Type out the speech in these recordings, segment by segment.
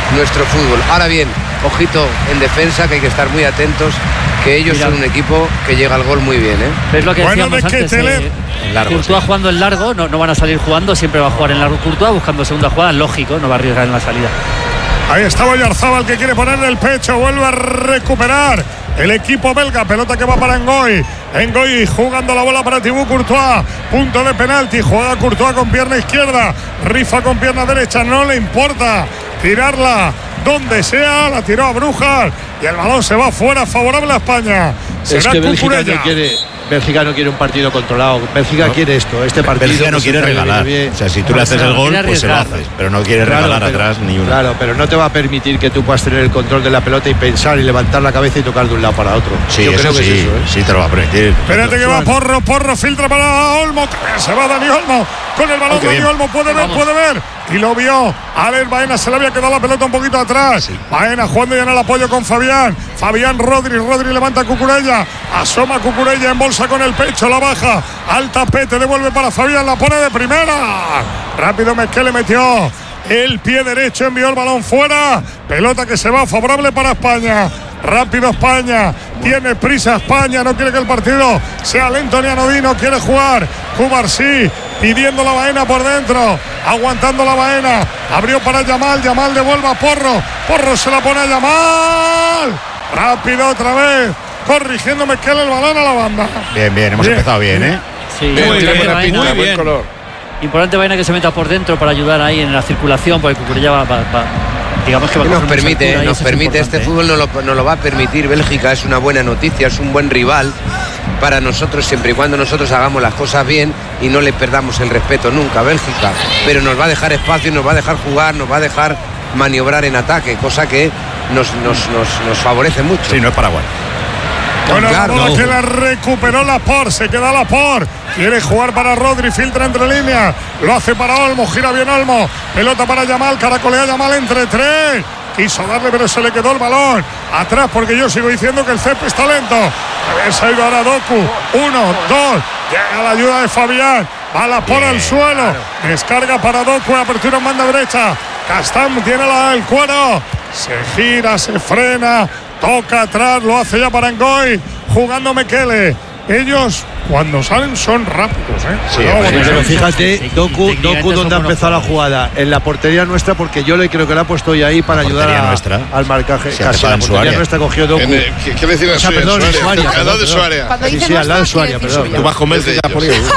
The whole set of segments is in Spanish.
nuestro fútbol. Ahora bien, ojito en defensa, que hay que estar muy atentos, que ellos son un equipo que llega al gol muy bien, ¿eh? Es lo que decíamos antes, Courtois jugando en largo, no van a salir jugando, siempre va a jugar en largo Courtois, buscando segunda jugada, lógico, no va a arriesgar en la salida. Ahí está Oyarzábal, que quiere ponerle el pecho, vuelve a recuperar el equipo belga, pelota que va para Ngoy jugando la bola para Thibaut Courtois, punto de penalti, juega Courtois con pierna izquierda, rifa con pierna derecha, no le importa tirarla donde sea, la tiró a Brujas y el balón se va fuera, favorable a España. Es que Bélgica no quiere un partido controlado. Bélgica quiere esto, este partido. Bélgica no quiere regalar. O sea, si tú le haces el gol, pues se lo haces. Pero no quiere regalar atrás ni una. Claro, pero no te va a permitir que tú puedas tener el control de la pelota y pensar y levantar la cabeza y tocar de un lado para otro. Sí, yo creo que sí, es eso, ¿eh? Sí te lo va a permitir. Espérate que va Porro, filtra para Olmo. Se va Dani Olmo. Con el balón Dani Olmo puede ver. Y lo vio. Alex Baena, se le había quedado la pelota un poquito atrás. Sí. Baena jugando ya en el apoyo con Fabián. Rodri levanta a Cucurella. Asoma Cucurella en bolsa con el pecho. La baja al tapete. Devuelve para Fabián. La pone de primera. Rápido Mezquele metió el pie derecho. Envió el balón fuera. Pelota que se va favorable para España. Rápido España, tiene prisa España, no quiere que el partido sea lento ni anodino, quiere jugar. Cubarsí pidiendo la Baena por dentro, aguantando la Baena, abrió para Yamal devuelve a Porro se la pone a Yamal, rápido otra vez, corrigiendo Mezquele el balón a la banda. Bien, hemos empezado bien, ¿eh? Sí, muy bien. Importante Baena que se meta por dentro para ayudar ahí en la circulación, porque Cucurella va digamos que nos permite este fútbol, nos lo va a permitir Bélgica. Es una buena noticia, es un buen rival para nosotros, siempre y cuando nosotros hagamos las cosas bien y no le perdamos el respeto nunca a Bélgica, pero nos va a dejar espacio, nos va a dejar jugar, nos va a dejar maniobrar en ataque, cosa que nos favorece mucho. Sí, no es Paraguay. Bueno, claro, la bola que la recuperó Laporte, se queda Laporte, quiere jugar para Rodri, filtra entre líneas, lo hace para Olmo, gira bien Olmo, pelota para Yamal, caracolea Yamal entre tres, quiso darle pero se le quedó el balón atrás, porque yo sigo diciendo que el césped está lento. Se ha ido ahora Doku, 1, 2, llega la ayuda de Fabián, va Laporte al suelo, descarga para Doku, apertura en banda derecha, Castán tiene el cuero, se gira, se frena, toca atrás, lo hace ya para Ngoy, jugando Mekele. Ellos cuando salen son rápidos, ¿eh? Sí, pero fíjate, Doku donde ha empezado la jugada, en la portería nuestra, porque yo creo que la ha puesto hoy ahí para ayudar al marcaje. Casi la portería nuestra cogió Doku. ¿Qué decir eso? Perdón, al lado de su área. Sí, al lado de su área, perdón. Tú vas con Messi ya por ahí.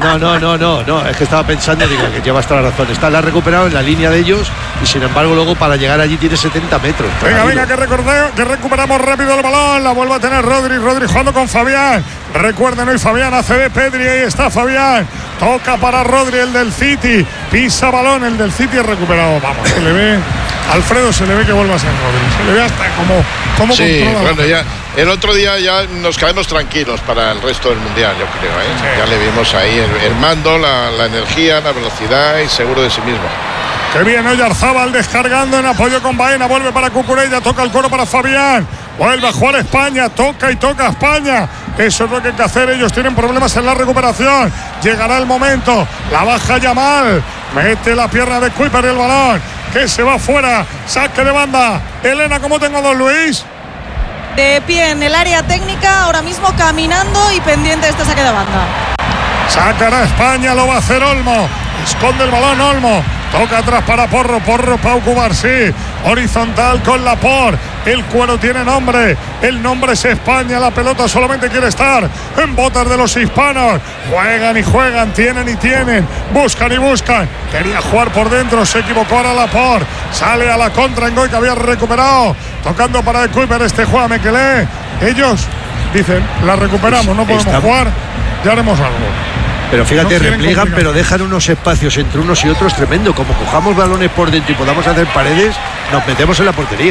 No, es que estaba pensando, digo, que llevas toda la razón. La ha recuperado en la línea de ellos y sin embargo luego para llegar allí tiene 70 metros. Venga, que recuperamos rápido el balón, la vuelve a tener Rodri jugando con Fabián. Recuerden, hoy Fabián hace de Pedri, ahí está Fabián, toca para Rodri, el del City, pisa balón, el del City es recuperado. Vamos, se le ve, Alfredo, se le ve que vuelve a ser Rodri, se le ve hasta como sí, bueno, ya el otro día ya nos caemos tranquilos para el resto del mundial, yo creo, ¿eh? Sí. Ya le vimos ahí el mando, la energía, la velocidad y seguro de sí mismo. Qué bien, Oyarzábal descargando en apoyo con Baena, vuelve para Cucurella, toca el coro para Fabián, vuelve a jugar España, toca España. Eso es lo que hay que hacer, ellos tienen problemas en la recuperación. Llegará el momento, la baja Yamal, mete la pierna de Kuiper el balón, que se va fuera, saque de banda. Elena, ¿cómo tengo Don Luis? De pie en el área técnica, ahora mismo caminando y pendiente de este saque de banda. Sacará España, lo va a hacer Olmo, esconde el balón Olmo. Toca atrás para Porro, Pau Cubarsí, horizontal con Laporte, el cuero tiene nombre, el nombre es España, la pelota solamente quiere estar en botas de los hispanos, juegan, tienen, buscan, quería jugar por dentro, se equivocó ahora Laporte, sale a la contra Ngoy que había recuperado, tocando para el Kuiper, juega Mekele, ellos dicen, la recuperamos, no podemos jugar, ya haremos algo. Pero fíjate, repliegan, pero dejan unos espacios entre unos y otros tremendo. Como cojamos balones por dentro y podamos hacer paredes, nos metemos en la portería.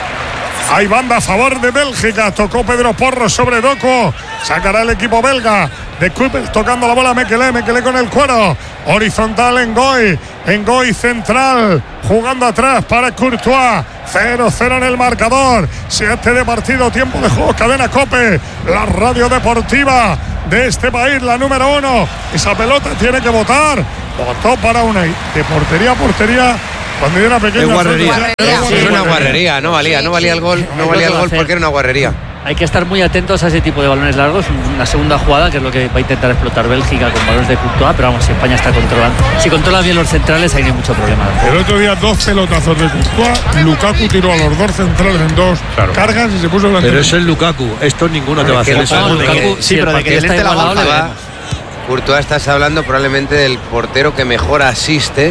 Hay banda a favor de Bélgica. Tocó Pedro Porro sobre Doku. Sacará el equipo belga. De Kuiper tocando la bola Mekele con el cuero. Horizontal Ngoy central. Jugando atrás para Courtois. 0-0 en el marcador. 7 de partido, tiempo de juego. Cadena COPE, la radio deportiva de este país, la número 1. Esa pelota tiene que botar. Botó para Unai. De portería a portería Cuando yo era pequeño. Es guarrería. Es una guarrería, no valía el gol, porque era una guarrería. Hay que estar muy atentos a ese tipo de balones largos. Una segunda jugada, que es lo que va a intentar explotar Bélgica con balones de Courtois, pero vamos, si España está controlando. Si controla bien los centrales, ahí no hay mucho problema. El otro día 2 pelotazos de Courtois, Lukaku tiró a los 2 centrales en 2 cargas y se puso delante. Pero es el Lukaku, esto ninguno te va a hacer eso. Lukaku, sí, pero de que esté igualado, Courtois, estás hablando probablemente del portero que mejor asiste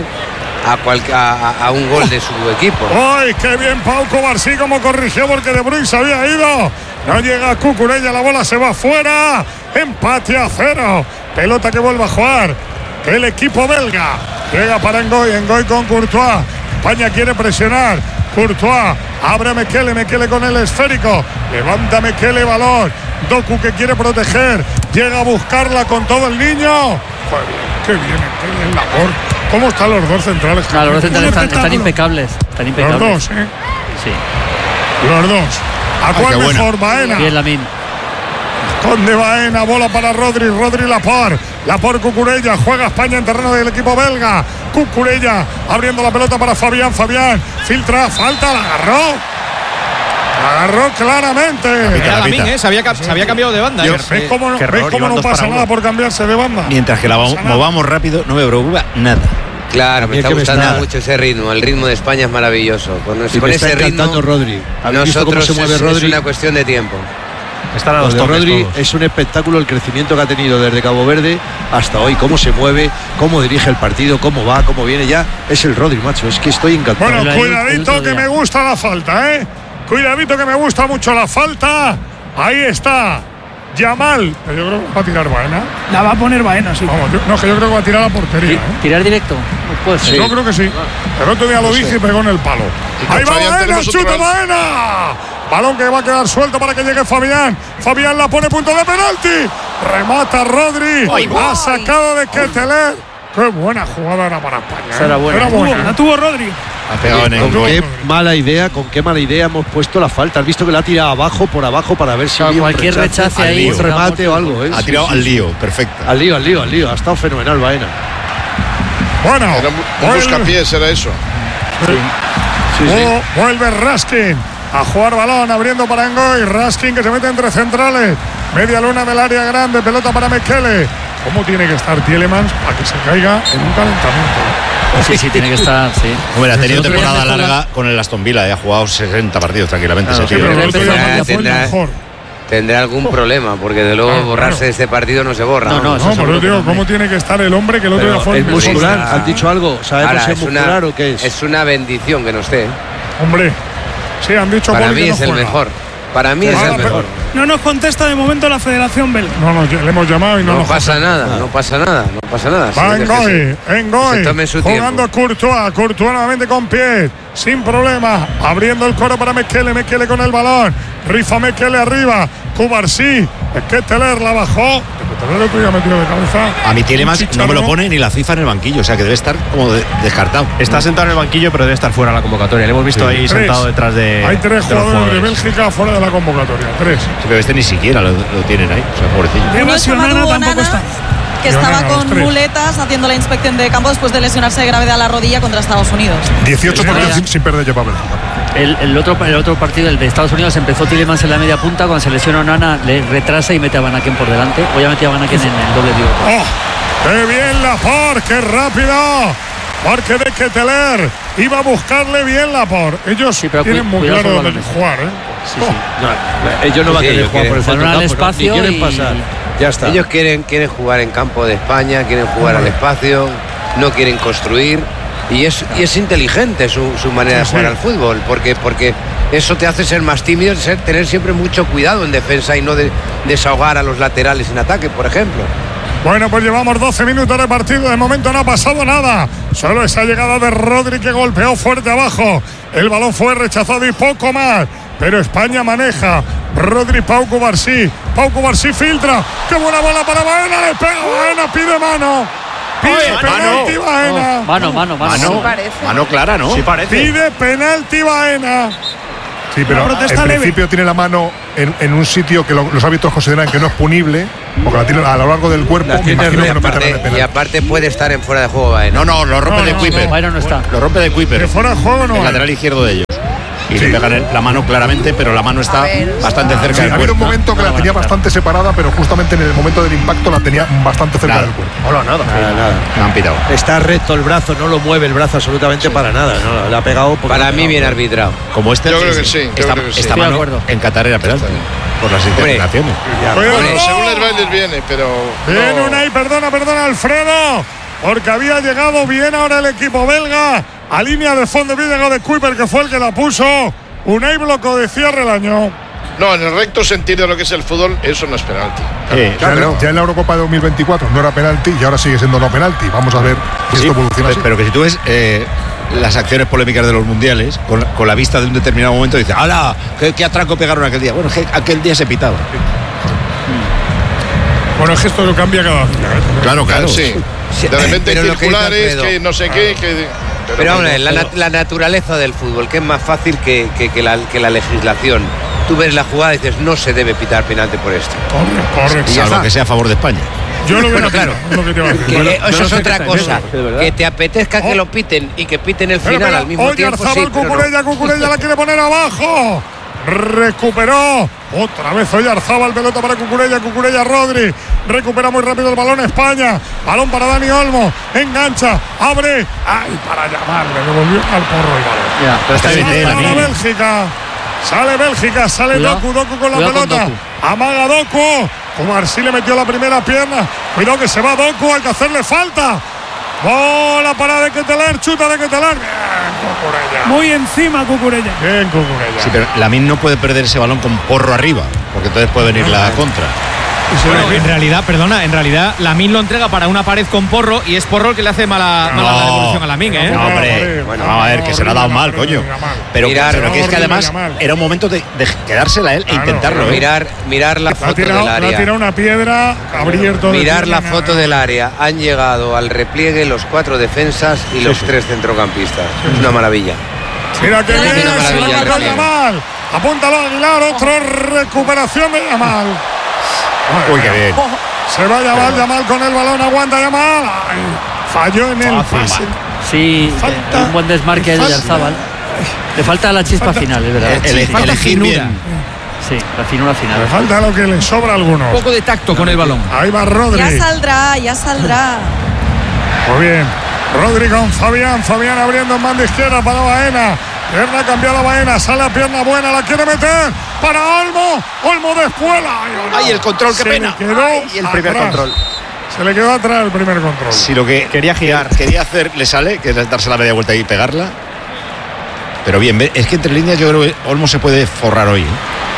a un gol de su equipo. ¡Ay, qué bien Pau Cubarsí como corrigió porque De Bruyne se había ido! No llega Cucurella, la bola se va fuera. Empate a 0. Pelota que vuelve a jugar el equipo belga. Llega para Ngoy con Courtois. España quiere presionar. Courtois abre a Mekele con el esférico. Levanta Mekele, balón. Doku que quiere proteger. Llega a buscarla con todo el niño. Joder, qué bien el labor. ¿Cómo están los 2 centrales? Los 2 centrales están impecables. Los 2, ¿eh? Sí. Los 2. ¿A cuál mejor? Baena. Bien, Lamine. Esconde Baena, bola para Rodri Laporte Cucurella, juega España en terreno del equipo belga. Cucurella abriendo la pelota para Fabián, filtra, falta, la agarró claramente. Era Lamine, se había cambiado de banda. ¿Ves cómo no pasa nada por cambiarse de banda? Mientras que la movamos rápido, no me preocupa nada. Claro, me está gustando mucho ese ritmo. El ritmo de España es maravilloso. Con ese ritmo, Rodri. Nosotros es una cuestión de tiempo. Están a los toques, Rodri todos. Es un espectáculo el crecimiento que ha tenido desde Cabo Verde hasta hoy. Cómo se mueve, cómo dirige el partido, cómo va, cómo viene. Ya es el Rodri, macho. Es que estoy encantado. Bueno, cuidadito que me gusta la falta, ¿eh? Cuidadito que me gusta mucho la falta. Ahí está Yamal. Yo creo que va a tirar Baena. La va a poner Baena, sí. Vamos, yo creo que va a tirar a la portería. ¿Tirar directo? Puede ser. Yo creo que sí. El otro día lo dije y pegó en el palo. Ahí va Baena, chuta Baena. Balón que va a quedar suelto para que llegue Fabián. Fabián la pone punto de penalti. Remata Rodri. Ha sacado de Ketteler. Qué buena jugada era para España. Era buena. La tuvo Rodri. Ha pegado en con qué mala idea hemos puesto la falta. Has visto que la ha tirado abajo por abajo para ver si había cualquier rechace ahí, un remate o algo. Ha tirado al lío, perfecto. Al lío. Ha estado fenomenal Baena. Bueno, era un buscapiés, era eso. Sí. Vuelve Raskin a jugar balón, abriendo para Ngoy. Raskin que se mete entre centrales. Media luna del área grande, pelota para Mekele. ¿Cómo tiene que estar Tielemans para que se caiga en un calentamiento? Sí, tiene que estar, sí. Hombre, ha tenido temporada larga con el Aston Villa, ha jugado 60 partidos tranquilamente. Tendrá algún problema, porque de luego borrarse de este partido no se borra. No, pero digo, ¿cómo tiene que estar el hombre que el otro día fue el muscular? ¿Has dicho algo? ¿Sabemos si es muscular o qué es? Es una bendición que no esté. Hombre, sí, han dicho para mí es el mejor. Para mí es el mejor. No nos contesta de momento la Federación Belga. No, le hemos llamado y no pasa nada. No pasa nada. Va Ngoy, jugando Courtois nuevamente con pie, sin problema, abriendo el coro para Mekele con el balón, rifa Mekele arriba, Cubarsí, Ketteler la bajó. Ketteler metido de cabeza. A mí Tielemans no me lo pone ni la FIFA en el banquillo, o sea que debe estar como descartado. Está sentado en el banquillo, pero debe estar fuera de la convocatoria. Le hemos visto ahí sentado detrás de. Hay 3 jugadores de Bélgica fuera de la convocatoria. 3. Sí, pero este ni siquiera lo tienen ahí, o sea, pobrecillo. No está que estaba con muletas haciendo la inspección de campo después de lesionarse de gravedad a la rodilla contra Estados Unidos. 18 partidos sin perder lleva Bélgica. El otro partido, el de Estados Unidos, empezó Tielemans en la media punta. Cuando se lesiona Onana, le retrasa y mete a Van Aken por delante. Hoy ha metido a Van Aken en el doble digo. ¡Oh! ¡Qué bien Laporte! ¡Qué rápido! Porque de Ketteler iba a buscarle bien Laporte. Ellos tienen muy claro dónde jugar, ¿eh? Sí. Ellos no van a querer jugar por el centro del campo, ni quieren pasar. Ya está. Ellos quieren jugar en campo de España, quieren jugar al espacio, no quieren construir. Y es inteligente su manera de jugar al fútbol, porque eso te hace ser más tímido, tener siempre mucho cuidado en defensa y no desahogar a los laterales en ataque, por ejemplo. Bueno, pues llevamos 12 minutos de partido. De momento no ha pasado nada. Solo esa llegada de Rodri que golpeó fuerte abajo. El balón fue rechazado y poco más. Pero España maneja. Rodri, Pau Cubarsí. Pau Cubarsí filtra. ¡Qué buena bola para Baena! Le pega Baena, pide mano. Pide penalti Baena. Mano. Sí, mano clara, ¿no? Sí parece. Pide penalti Baena. Sí, pero en principio tiene la mano en un sitio que los árbitros consideran que no es punible, porque la tiene a lo largo del cuerpo. Y aparte puede estar en fuera de juego Baena. No, lo rompe de Kuiper. No está. Lo rompe de Kuiper. De fuera de juego no. El lateral izquierdo de ellos. Y le pegan la mano claramente, pero la mano está bastante cerca del cuerpo. Había un momento que la tenía bastante separada, pero justamente en el momento del impacto la tenía bastante cerca del cuerpo. Hola, nada. Me han pitado. Está recto el brazo, no lo mueve el brazo absolutamente para nada. ¿No? Le ha pegado. Para mí bien arbitrado. Como yo creo que sí. Esta mano en Qatar era penalti. Por las interpretaciones. Bueno, según les va, les viene, pero. Viene Unai, perdona, Alfredo. Porque había llegado bien ahora el equipo belga. A línea de fondo había llegado de Kuiper, que fue el que la puso. Unai bloco de cierre el año. No, en el recto sentido de lo que es el fútbol, eso no es penalti. Claro. Ya en la Eurocopa de 2024 no era penalti y ahora sigue siendo no penalti. Vamos a ver si esto evoluciona así. Pero que si tú ves las acciones polémicas de los mundiales, con la vista de un determinado momento, dices, ¡hala! ¿Qué atraco pegaron aquel día? Bueno, aquel día se pitaba. Bueno, el gesto lo cambia cada día. Claro. Sí. De repente circulares, que no sé qué. Pero hombre, la naturaleza del fútbol, que es más fácil que la legislación. Tú ves la jugada y dices, no se debe pitar penalti por esto. Correcto. Salvo que sea a favor de España. Yo lo veo claro. Eso es otra cosa. Que te apetezca que lo piten y que piten el final al mismo tiempo. Cucurella la quiere poner abajo. Recuperó otra vez Oyarzábal, pelota para Cucurella Rodri, recupera muy rápido el balón España, balón para Dani Olmo, engancha, abre, para llamarle, devolvió al porro el balón. Pero está bien, sale Bélgica, sale Doku con la pelota, amaga Doku, Cubarsí le metió la primera pierna, cuidado que se va Doku, hay que hacerle falta. Bola para de Ketelaere, chuta de Ketelaere. Bien, Cucurella. Muy encima Cucurella. Bien, Cucurella. Sí, pero Lamine no puede perder ese balón con Porro arriba, porque entonces puede venir la contra. Bueno, en realidad Lamine lo entrega para una pared con Porro y es Porro el que le hace mala devolución a Lamine, ¿eh? No, hombre, vamos a ver, que se lo ha dado mal, coño. Pero que es que además era un momento de quedársela él e intentarlo. Mirar la foto del área. Le ha tirado una piedra, abierto. Mirar la foto del área. Han llegado al repliegue los 4 defensas y los 3 centrocampistas. Es una maravilla. Mira que bien, se lo marcó Yamal. Apúntalo Aguilar, otra recuperación de Yamal. Uy, qué bien. Se va Yamal con el balón, aguanta Yamal. Falló en el pase. Sí, un buen desmarque de Oyarzábal. Le falta la chispa final, es verdad. Elegir bien. Sí, la finura final. Le falta lo que le sobra a algunos. Un poco de tacto con el balón. Ahí va Rodri. Ya saldrá. Muy bien. Rodri con Fabián abriendo en banda izquierda para Baena. Pierna cambiada Baena, sale a pierna buena, la quiere meter para Olmo después. ¡Ay, el control, qué pena! Y el primer control. Se le quedó atrás el primer control. Si lo que quería hacer le sale, que es darse la media vuelta y pegarla. Pero bien, es que entre líneas yo creo que Olmo se puede forrar hoy.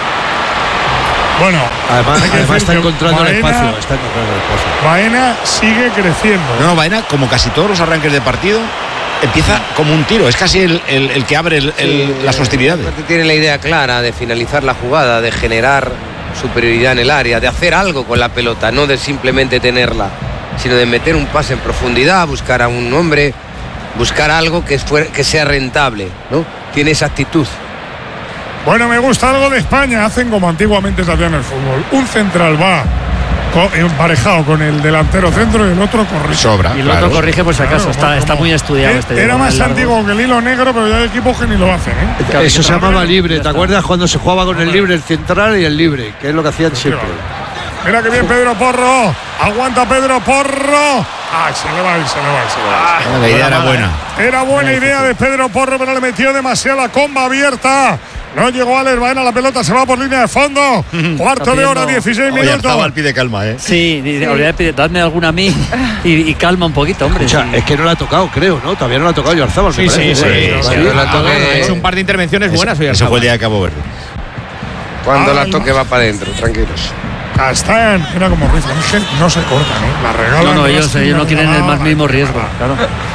Bueno, además está encontrando el espacio. Baena sigue creciendo. No, Baena, como casi todos los arranques de partido, empieza como un tiro. Es casi el que abre las hostilidades. Tiene la idea clara de finalizar la jugada, de generar superioridad en el área, de hacer algo con la pelota, no de simplemente tenerla, sino de meter un pase en profundidad, buscar a un hombre, buscar algo que sea rentable, ¿no? Tiene esa actitud. Bueno, me gusta algo de España. Hacen como antiguamente se hacía en el fútbol. Un central va emparejado con el delantero centro y el otro corrige. Sobra. Y el otro corrige por si acaso. Está muy estudiado este. Era más antiguo que el hilo negro, pero ya hay equipos que ni lo hacen, ¿eh? Eso se llamaba libre. ¿Te acuerdas cuando se jugaba con el libre, el central y el libre? Que es lo que hacían siempre. Mira que bien Pedro Porro. Aguanta Pedro Porro. Se le va. La idea era buena. Era buena idea de Pedro Porro, pero le metió demasiada comba abierta. No llegó Alex Baena, la pelota se va por línea de fondo. Cuarto de hora, 16 minutos. Oyarzábal pide calma, ¿eh? Sí, dadme alguna a mí y calma un poquito, hombre. Escucha, es que no la ha tocado, creo, ¿no? Todavía no la ha tocado Oyarzábal. Sí. Ha hecho un par de intervenciones buenas. Eso fue el día de Cabo Verde. Cuando la toque va para adentro, tranquilos. Castán, era como Ruiz, no se corta, ¿no? La regalan. No, ellos no tienen el más mínimo riesgo, claro.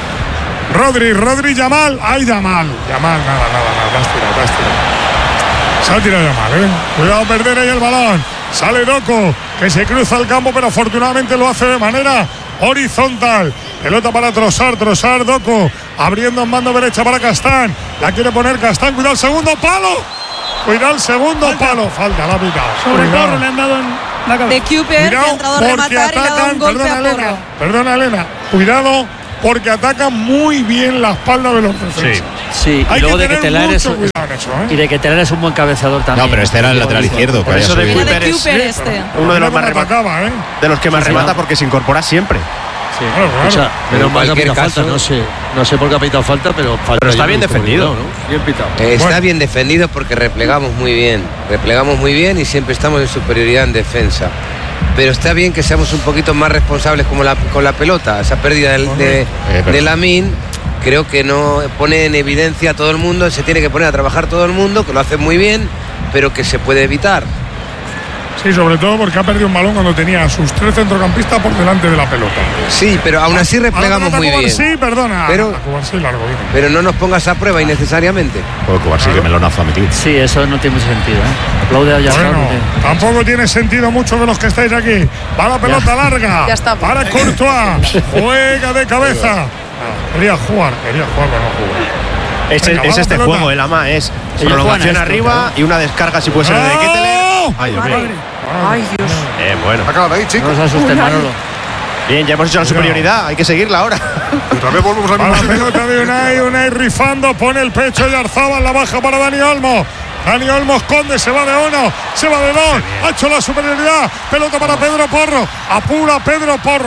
Rodri, Yamal. ¡Ay, Yamal! Nada. Te has tirado. Se ha tirado Yamal, ¿eh? Cuidado, perder ahí el balón. Sale Doku, que se cruza el campo, pero afortunadamente lo hace de manera horizontal. Pelota para Trossard, Doku. Abriendo en mano derecha para Castán. La quiere poner Castán, cuidado, el segundo palo. Cuidado el segundo palo. Falta la mitad. Sobre Porro le han dado en la cabeza. De Cooper, que ha entrado a rematar y le ha dado un golpe a Porro. Perdona, Elena. Cuidado, porque atacan muy bien la espalda de los defensas. Sí, hay y luego que de que tener Telar es mucho cuidado en eso, y de que Telar es un buen cabezador también. No, pero este era el lateral izquierdo. Por eso de Era Cooper de es Cooper este. uno de los más atacaba, de los que más remata porque se incorpora siempre. Sí. Claro. Pero más ha cualquier pitado falta, caso- no sé por qué ha pitado falta, pero falta. Pero está ya bien muy defendido. complicado, ¿no? Bien pitado. Está bien defendido porque replegamos muy bien y siempre estamos en superioridad en defensa. Pero está bien que seamos un poquito más responsables con la pelota. Esa pérdida de Lamine creo que no pone en evidencia a todo el mundo, se tiene que poner a trabajar todo el mundo, que lo hace muy bien, pero que se puede evitar. Sí, sobre todo porque ha perdido un balón cuando tenía a sus 3 centrocampistas por delante de la pelota. Sí, pero aún así replegamos muy bien. Sí, perdona. Pero- Sí, largo, bien. Pero no nos pongas a prueba innecesariamente. Sí que melonazo ha metido. Sí, eso no tiene mucho sentido. Aplaude a Oyarzabal. Bueno, tampoco tiene sentido mucho de los que estáis aquí. Va la pelota larga. Ya está. Para Courtois. Juega de cabeza. Quería jugar, pero no jugó. Es Venga, va este la pelota. juego, el AMA es Ellos prolongación juegan a esto, arriba claro. y una descarga si puede ser de Ketteler. Ay, Dios mío. Ay, Dios. Bueno. Acaba ahí, chicos. No os asustes, Manolo. Bien, ya hemos hecho la superioridad, hay que seguirla ahora. Otra vez volvemos a A la pelota de Unai rifando, pone el pecho y Oyarzabal, la baja para Dani Olmo. Dani Olmo esconde, se va de 1, se va de 2, ha hecho la superioridad. Pelota para Pedro Porro, apura Pedro Porro.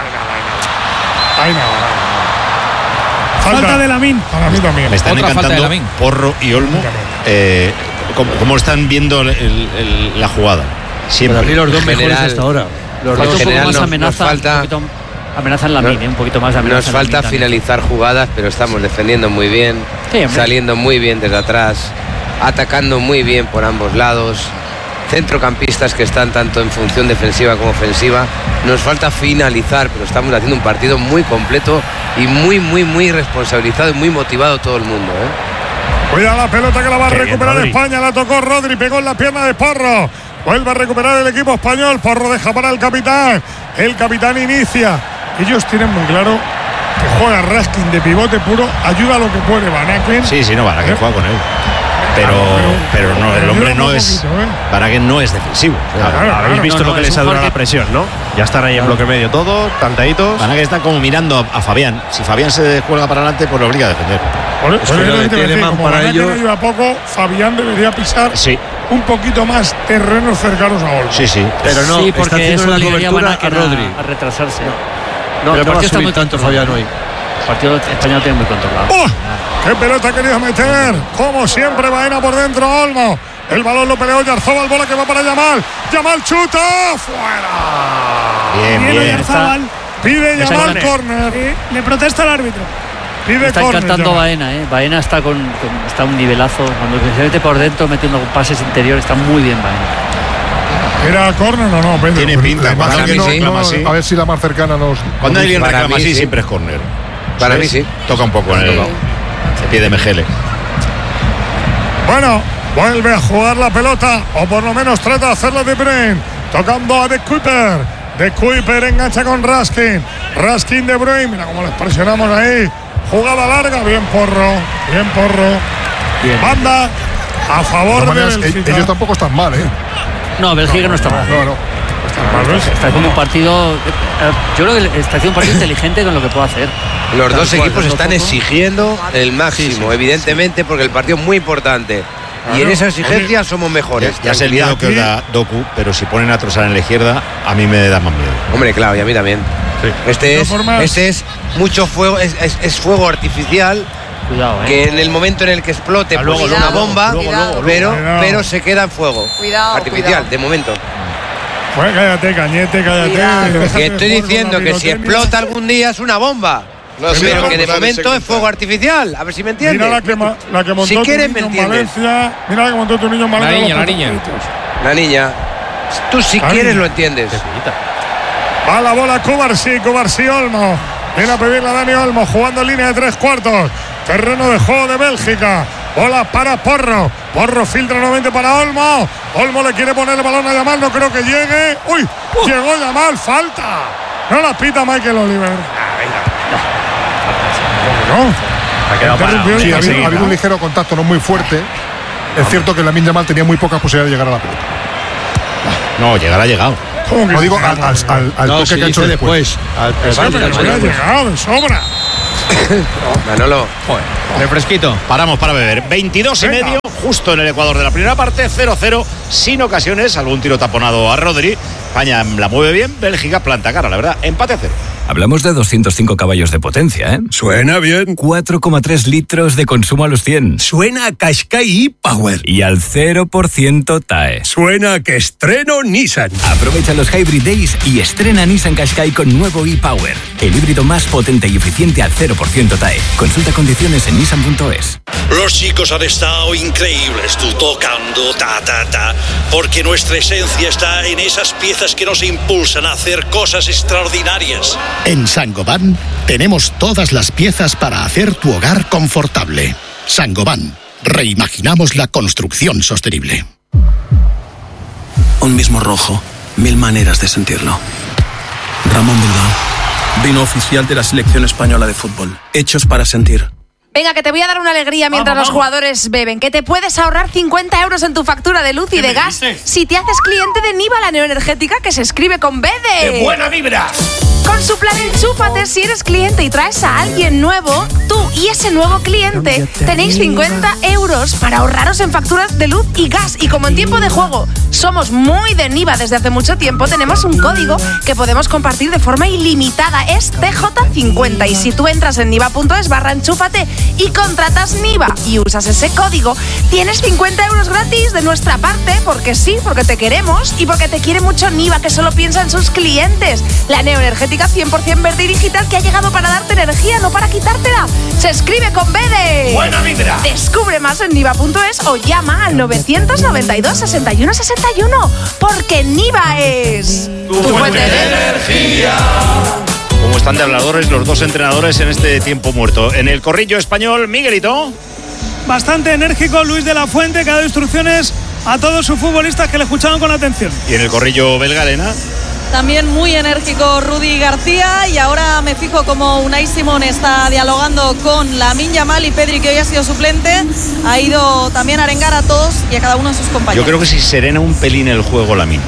Ahí nada. Falta de Lamine. Para mí también. Me están Otra falta de encantando Lamine. Porro y Olmo. Cómo están viendo la jugada. Para mí Siempre. los dos mejores general, hasta ahora. Los Falta dos. un poco general más nos amenaza. falta- Un poquito amenaza en Lamine, un poquito más de amenaza. Nos en falta Lamine también. finalizar jugadas, pero estamos defendiendo muy bien, Sí, hombre. saliendo muy bien desde atrás, atacando muy bien por ambos lados. Centrocampistas que están tanto en función defensiva como ofensiva. Nos falta finalizar, pero estamos haciendo un partido muy completo y muy responsabilizado y muy motivado todo el mundo, ¿eh? Cuida la pelota que la va a Qué bien, recuperar Rodri. España. La tocó Rodri, pegó en la pierna de Porro. Vuelve a recuperar el equipo español. Porro deja para el capitán. El capitán inicia. Ellos tienen muy claro que juega Raskin de pivote puro. Ayuda a lo que puede Van Aken. Sí, no, Baraguer juega con él. Pero no, el hombre no es. Baraguer no es defensivo. Habéis visto No, lo que es les un ha durado Jorge- la presión, ¿no? Ya están ahí en bloque medio todos, cantaditos. Baraguer está como mirando a Fabián. Si Fabián se juega para adelante, pues lo obliga a defender. Por que no le tiene más como para Van Aken ello. ayuda poco, Fabián debería pisar Sí, un poquito más terrenos cercanos a Olmo. sí. Pero no, Sí, está porque haciendo eso la obligaría a Van cobertura a Aken Rodri. a retrasarse. No, Pero el no va a partido está subir muy tanto controlado. Fabián hoy. El partido español lo tiene muy controlado. ¡Oh! ¡Qué pelota ha querido meter! Como siempre, Baena por dentro, Olmo. El balón lo peleó Oyarzabal, bola que va para Yamal. Yamal chuta, fuera. Bien, Bien, bien. Oyarzabal. Pide Ese Yamal córner. córner. Sí, le protesta el árbitro. Pide Está córner, encantando Yamal. Baena, ¿eh? Baena está está a un nivelazo. Cuando se mete por dentro metiendo pases interiores, está muy bien Baena. ¿Era córner o no, Pedro? Tiene pinta. La Cuando imagen alguien no- reclama no- así. a ver si la más cercana nos. Cuando alguien Para reclama mí, así, sí. siempre es córner. Para mí sí. Toca un poco en el pie de Mejele. Bueno, vuelve a jugar la pelota, o por lo menos trata de hacerlo de Bruyne, tocando a De Kuyper. De Kuyper engancha con Raskin. Raskin de Bruyne, mira cómo les presionamos ahí. Jugada larga, bien Porro, bien Porro. Banda a De favor todas de maneras, Bélgica. ellos tampoco están mal, ¿eh? No, Bélgica no está mal. No. Está haciendo un partido. Yo creo que está haciendo un partido inteligente con lo que puede hacer. Los Tal dos cual, equipos poco a están poco. exigiendo el máximo, evidentemente, porque el partido es muy importante. Y en esa exigencia somos mejores. Ya sé el miedo que os da Doku, pero si ponen a Trossard en la izquierda, a mí me da más miedo. Hombre, claro, y a mí también. Este es mucho fuego, es fuego artificial. Cuidado, Que en el momento en el que explote, pues luego, es una luego, bomba, luego, pero se queda en fuego. Cuidado, artificial, cuidado. de momento. Pues cállate, Cañete, cállate. Cuidado. Déjate Que de estoy jugar diciendo con la que si pirotecnia. explota algún día es una bomba. No, sí, pero no, que de no, momento no, es fuego artificial. A ver si me entiendes. Mira la que montó Si tu quieres, niño me en entiendes. Valencia. Mira la que montó tu niño en Valencia. La niña. La niña. Tú si Ay. quieres lo entiendes. Va la bola Cubarsí Olmo. Viene a pedirle a Dani Olmo, jugando en línea de 3/4. Terreno de juego de Bélgica. Bola para Porro. Porro filtra nuevamente para Olmo. Olmo le quiere poner el balón a Yamal, no creo que llegue. ¡Uy! Llegó Yamal, falta. No la pita Michael Oliver. ¿Cómo no? Ha quedado parado. Interrumpió Sí, y ha seguir, habido ¿no? un ligero contacto, no muy fuerte. Es cierto que Lamine Yamal tenía muy pocas posibilidades de llegar a la pelota. No, llegar ha llegado. No digo al toque que ha hecho después. Ha llegado de sobra. Manolo. Refresquito. Paramos para beber. 22:30, justo en el Ecuador de la primera parte, 0-0, sin ocasiones, algún tiro taponado a Rodri. España la mueve bien, Bélgica planta cara, la verdad, empate a 0. Hablamos de 205 caballos de potencia, ¿eh? Suena bien. 4,3 litros de consumo a los 100. Suena a Qashqai e-Power. Y al 0% TAE. Suena a que estreno Nissan. Aprovecha los Hybrid Days y estrena Nissan Qashqai con nuevo e-Power. El híbrido más potente y eficiente al 0% TAE. Consulta condiciones en nissan.es. Los chicos han estado increíbles, tú tocando, porque nuestra esencia está en esas piezas que nos impulsan a hacer cosas extraordinarias. En Saint-Gobain tenemos todas las piezas para hacer tu hogar confortable. Saint-Gobain, reimaginamos la construcción sostenible. Un mismo rojo, 1000 maneras de sentirlo. Ramón Bilbao, vino oficial de la selección española de fútbol. Hechos para sentir. Venga, que te voy a dar una alegría mientras los jugadores beben. Que te puedes ahorrar 50 euros en tu factura de luz y de gas si te haces cliente de Niva, la neoenergética que se escribe con B de buena vibra. Con su plan Enchúfate, si eres cliente y traes a alguien nuevo, tú y ese nuevo cliente tenéis 50 euros para ahorraros en facturas de luz y gas. Y como en tiempo de juego somos muy de Niva desde hace mucho tiempo, tenemos un código que podemos compartir de forma ilimitada. Es TJ50 y si tú entras en niva.es/enchúfate y contratas Niva y usas ese código, tienes 50 euros gratis de nuestra parte, porque sí, porque te queremos y porque te quiere mucho Niva, que solo piensa en sus clientes. La neoenergética 100% verde y digital que ha llegado para darte energía, no para quitártela. Se escribe con B de buena vibra. Descubre más en niva.es o llama al 992 61 61, porque Niva es tu fuente de energía. ¿Cómo están de habladores los dos entrenadores en este tiempo muerto? En el corrillo español, Miguelito. Bastante enérgico Luis de la Fuente, que ha dado instrucciones a todos sus futbolistas que le escuchaban con atención. Y en el corrillo belga, Elena. También muy enérgico Rudy García, y ahora me fijo como Unai Simón está dialogando con Lamine Yamal y Pedri, que hoy ha sido suplente. Ha ido también a arengar a todos y a cada uno de sus compañeros. Yo creo que si serena un pelín el juego Lamine,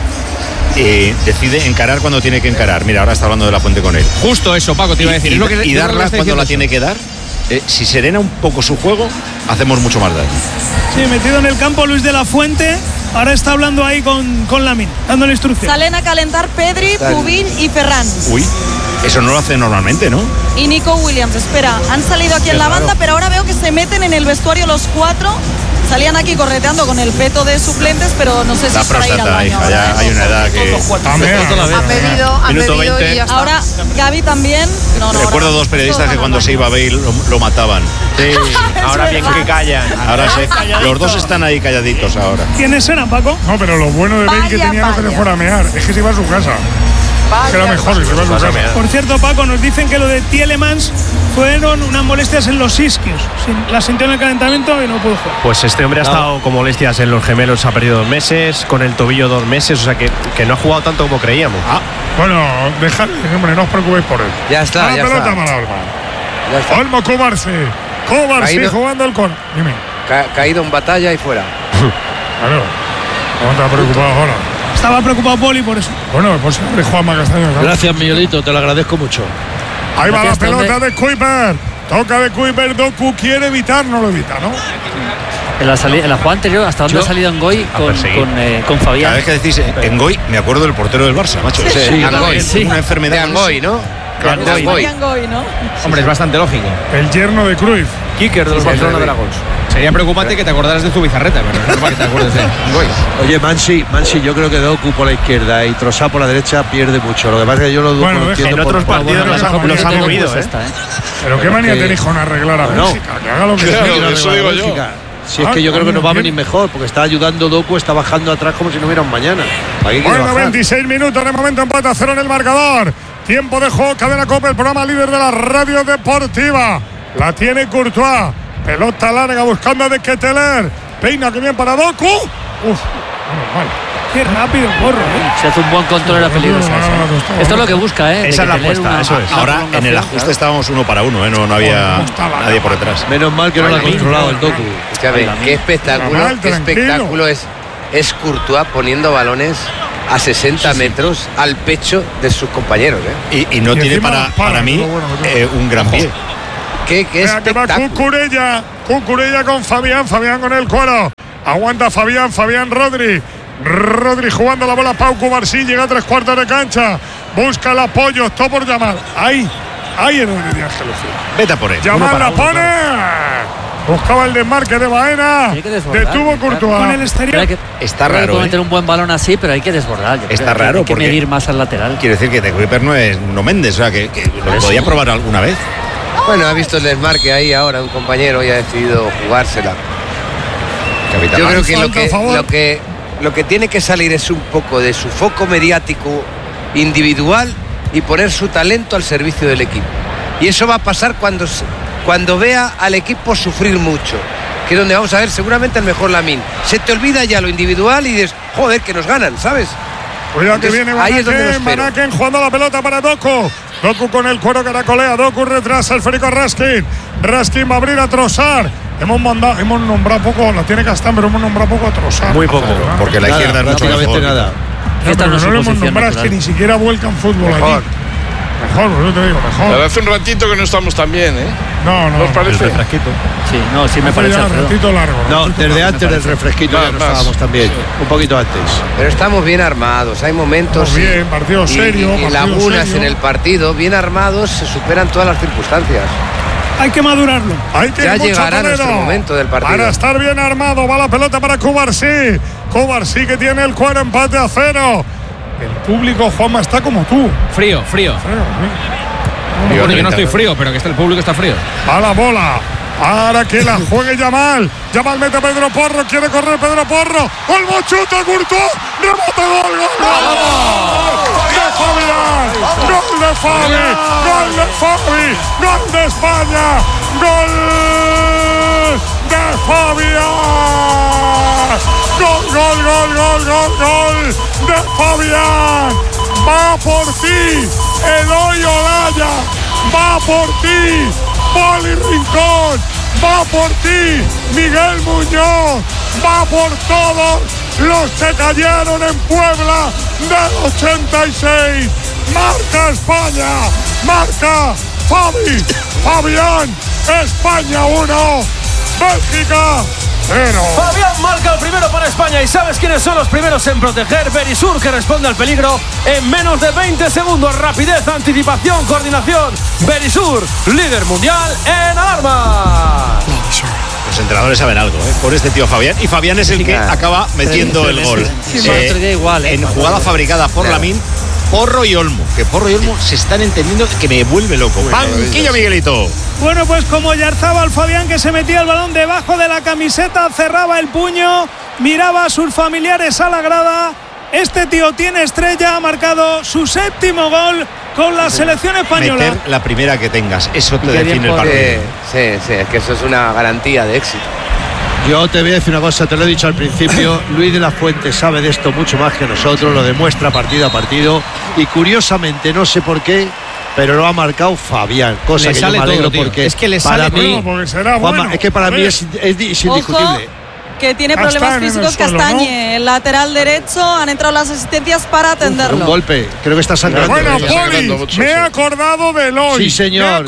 decide encarar cuando tiene que encarar. Mira, ahora está hablando de la Fuente con él. Justo eso, Paco, te iba a decir. Y darla cuando la tiene que dar. Si serena un poco su juego, hacemos mucho más daño. Sí, metido en el campo Luis de la Fuente. Ahora está hablando ahí con Lamine, dándole instrucción. Salen a calentar Pedri, Pubil y Ferran. Uy, eso no lo hace normalmente, ¿no? Y Nico Williams, espera, han salido aquí en la banda, pero ahora veo que se meten en el vestuario los cuatro. Salían aquí correteando con el peto de suplentes, pero no sé si es para ir al baño. Hija, ya hay una edad que... Han pedido y ya está. Ahora Gaby también. Recuerdo dos periodistas que cuando se iba a Bale lo mataban. Sí, ahora bien que callan. Ahora sí. Los dos están ahí calladitos ahora. ¿Quiénes eran, Paco? No, pero lo bueno de Bale que tenía que se le fuera a mear es que se iba a su casa. Que era mejor que se iba a su casa. Por cierto, Paco, nos dicen que lo de Tielemans fueron unas molestias en los isquios. La sintió en el calentamiento y no pudo jugar. Pues este hombre ha estado con molestias en los gemelos, ha perdido 2 meses, con el tobillo 2 meses, o sea que no ha jugado tanto como creíamos. Bueno, dejadle, hombre, no os preocupéis por él. Ya está, la ya pelota está. para Olmo. Olmo Cobarse jugando el con. Dime. Caído en batalla y fuera. Claro. ¿Cómo estás preocupado ahora? Estaba preocupado Poli por eso. Bueno, pues siempre Juanma Castaño. ¿no? Gracias, Miguelito, te lo agradezco mucho. Ahí va la pelota de Kuiper. Toca de Kuiper, Doku quiere evitar, no lo evita, ¿no? En la jugada anterior, ¿hasta dónde ha salido Ngoy con Fabián? Cada vez que decís Ngoy, me acuerdo del portero del Barça, macho. Sí, una enfermedad. De Ngoy, ¿no? Ngoy, ¿no? Hombre, es bastante lógico. El yerno de Cruyff. Kicker de los Barcelona Dragons. Sería preocupante que te acordaras de tu bizarreta, pero no es normal que te acuerdes de Ngoy. Oye, Mansi, yo creo que Doku por la izquierda y Trossard por la derecha pierde mucho. Lo que pasa es que yo lo entiendo. En otros partidos los han movido, Pero qué manía tenéis con arreglar a Bélgica. Que haga lo que quiera. Eso digo yo. Si es que yo creo que nos va a venir mejor, porque está ayudando Doku, está bajando atrás como si no hubiera un mañana. Bueno, 26 minutos de momento, empate a 0 en el marcador. Tiempo de juego, Cadena COPE, el programa líder de la radio deportiva. La tiene Courtois. Pelota larga buscando a De Ketelaere. Peina que bien para Doku. Uf, mal. Qué rápido, Porro. Si hace un buen control era peligrosa. Esto es lo que busca, Esa es la apuesta, eso es. Ahora en el ajuste estábamos 1 para 1, no había nadie por detrás. Menos mal que no lo ha controlado el Doku. Qué espectáculo es Courtois poniendo balones a 60 metros al pecho de sus compañeros. Y no tiene para mí un gran pie. ¿Qué espectáculo? Cucurella con Fabián con el cuero. Aguanta Fabián Rodri jugando la bola. Pau Cubarsí llega a 3/4 de cancha. Busca el apoyo, está por llamar. Ahí el de Ángel. Vete por él. Yamal la pone. Buscaba el desmarque de Baena. Detuvo Courtois. Con el exterior. Está raro. Puede meter un buen balón así, pero hay que desbordar. Está raro hay que medir más al lateral. Quiere decir que De Kuiper no es Méndez, o sea, que lo podía probar alguna vez. Bueno, ha visto el desmarque ahí ahora un compañero y ha decidido jugársela. Capitán. Yo creo que lo que tiene que salir es un poco de su foco mediático individual y poner su talento al servicio del equipo. Y eso va a pasar cuando vea al equipo sufrir mucho, que es donde vamos a ver seguramente el mejor Lamine. Se te olvida ya lo individual y dices, joder, que nos ganan, ¿sabes? Cuidado que viene Manaken jugando la pelota para Doku. Doku con el cuero caracolea. Doku retrasa el Federico Raskin. Raskin va a abrir a Trossard. Hemos nombrado poco, la tiene Castán, pero hemos nombrado poco a Trossard. Muy poco, porque la izquierda es mucho mejor. Nada. Pero no lo hemos nombrado, es que ni siquiera vuelcan fútbol mejor. Allí. Mejor, yo te digo, mejor. Pero hace un ratito que no estamos tan bien, ¿eh? No. ¿Nos parece? El refresquito. Sí, me parece. Un ratito largo. No, desde antes del refresquito ya no estábamos tan bien. Un poquito antes. Pero estamos bien armados. Hay momentos. Bien, partido serio. Y lagunas en el partido. Bien armados, se superan todas las circunstancias. Hay que madurarlo. Ya llegará nuestro momento del partido. Para estar bien armado, va la pelota para Cubarsí. Cubarsí que tiene el cuero, empate a 0. El público, Juanma, está como tú. Frío. Bueno, yo no estoy frío, pero que el público está frío. A la bola. Ahora que la juegue Yamal. Yamal mete a Pedro Porro. Quiere correr Pedro Porro. Olmo chuta, Courtois. Remate, gol. ¡De Fabián! ¡Gol de Fabi! ¡Gol de Fabi! ¡Gol de España! ¡Gol de Fabián! ¡Gol de Fabián! ¡Va por ti! ¡Eloy Olaya! ¡Va por ti! ¡Poli Rincón! ¡Va por ti! ¡Miguel Muñoz! ¡Va por todos los que cayeron en Puebla del 86! ¡Marca España! ¡Marca Fabián! ¡España 1! ¡Bélgica 0! Fabián marca el primero para España. ¿Y sabes quiénes son los primeros en proteger? Berisur, que responde al peligro en menos de 20 segundos. Rapidez, anticipación, coordinación. Berisur, líder mundial en alarma. Los entrenadores saben algo, por este tío Fabián. Y Fabián es el que acaba metiendo el gol. En jugada fabricada por Lamine, Porro y Olmo. Que Porro y Olmo se están entendiendo, que me vuelve loco. Banquillo, Miguelito. Bueno, pues como Yarzábal, Fabián, que se metía el balón debajo de la camiseta, cerraba el puño, miraba a sus familiares a la grada. Este tío tiene estrella, ha marcado su 7º gol con la selección española. Meter la primera que tengas, eso te define el partido. Sí, es que eso es una garantía de éxito. Yo te voy a decir una cosa, te lo he dicho al principio, Luis de la Fuente sabe de esto mucho más que nosotros, lo demuestra partido a partido y curiosamente, no sé por qué, pero lo ha marcado Fabián, cosa que yo me alegro todo, porque es que le para sale mí, porque será bueno. Es que para mí es indiscutible. Ojo, que tiene problemas físicos Castañe, ¿no? El lateral derecho, han entrado las asistencias para atenderlo. Un golpe, creo que está sangrando. Bueno, Poli, me he acordado de Eloy. Sí, señor,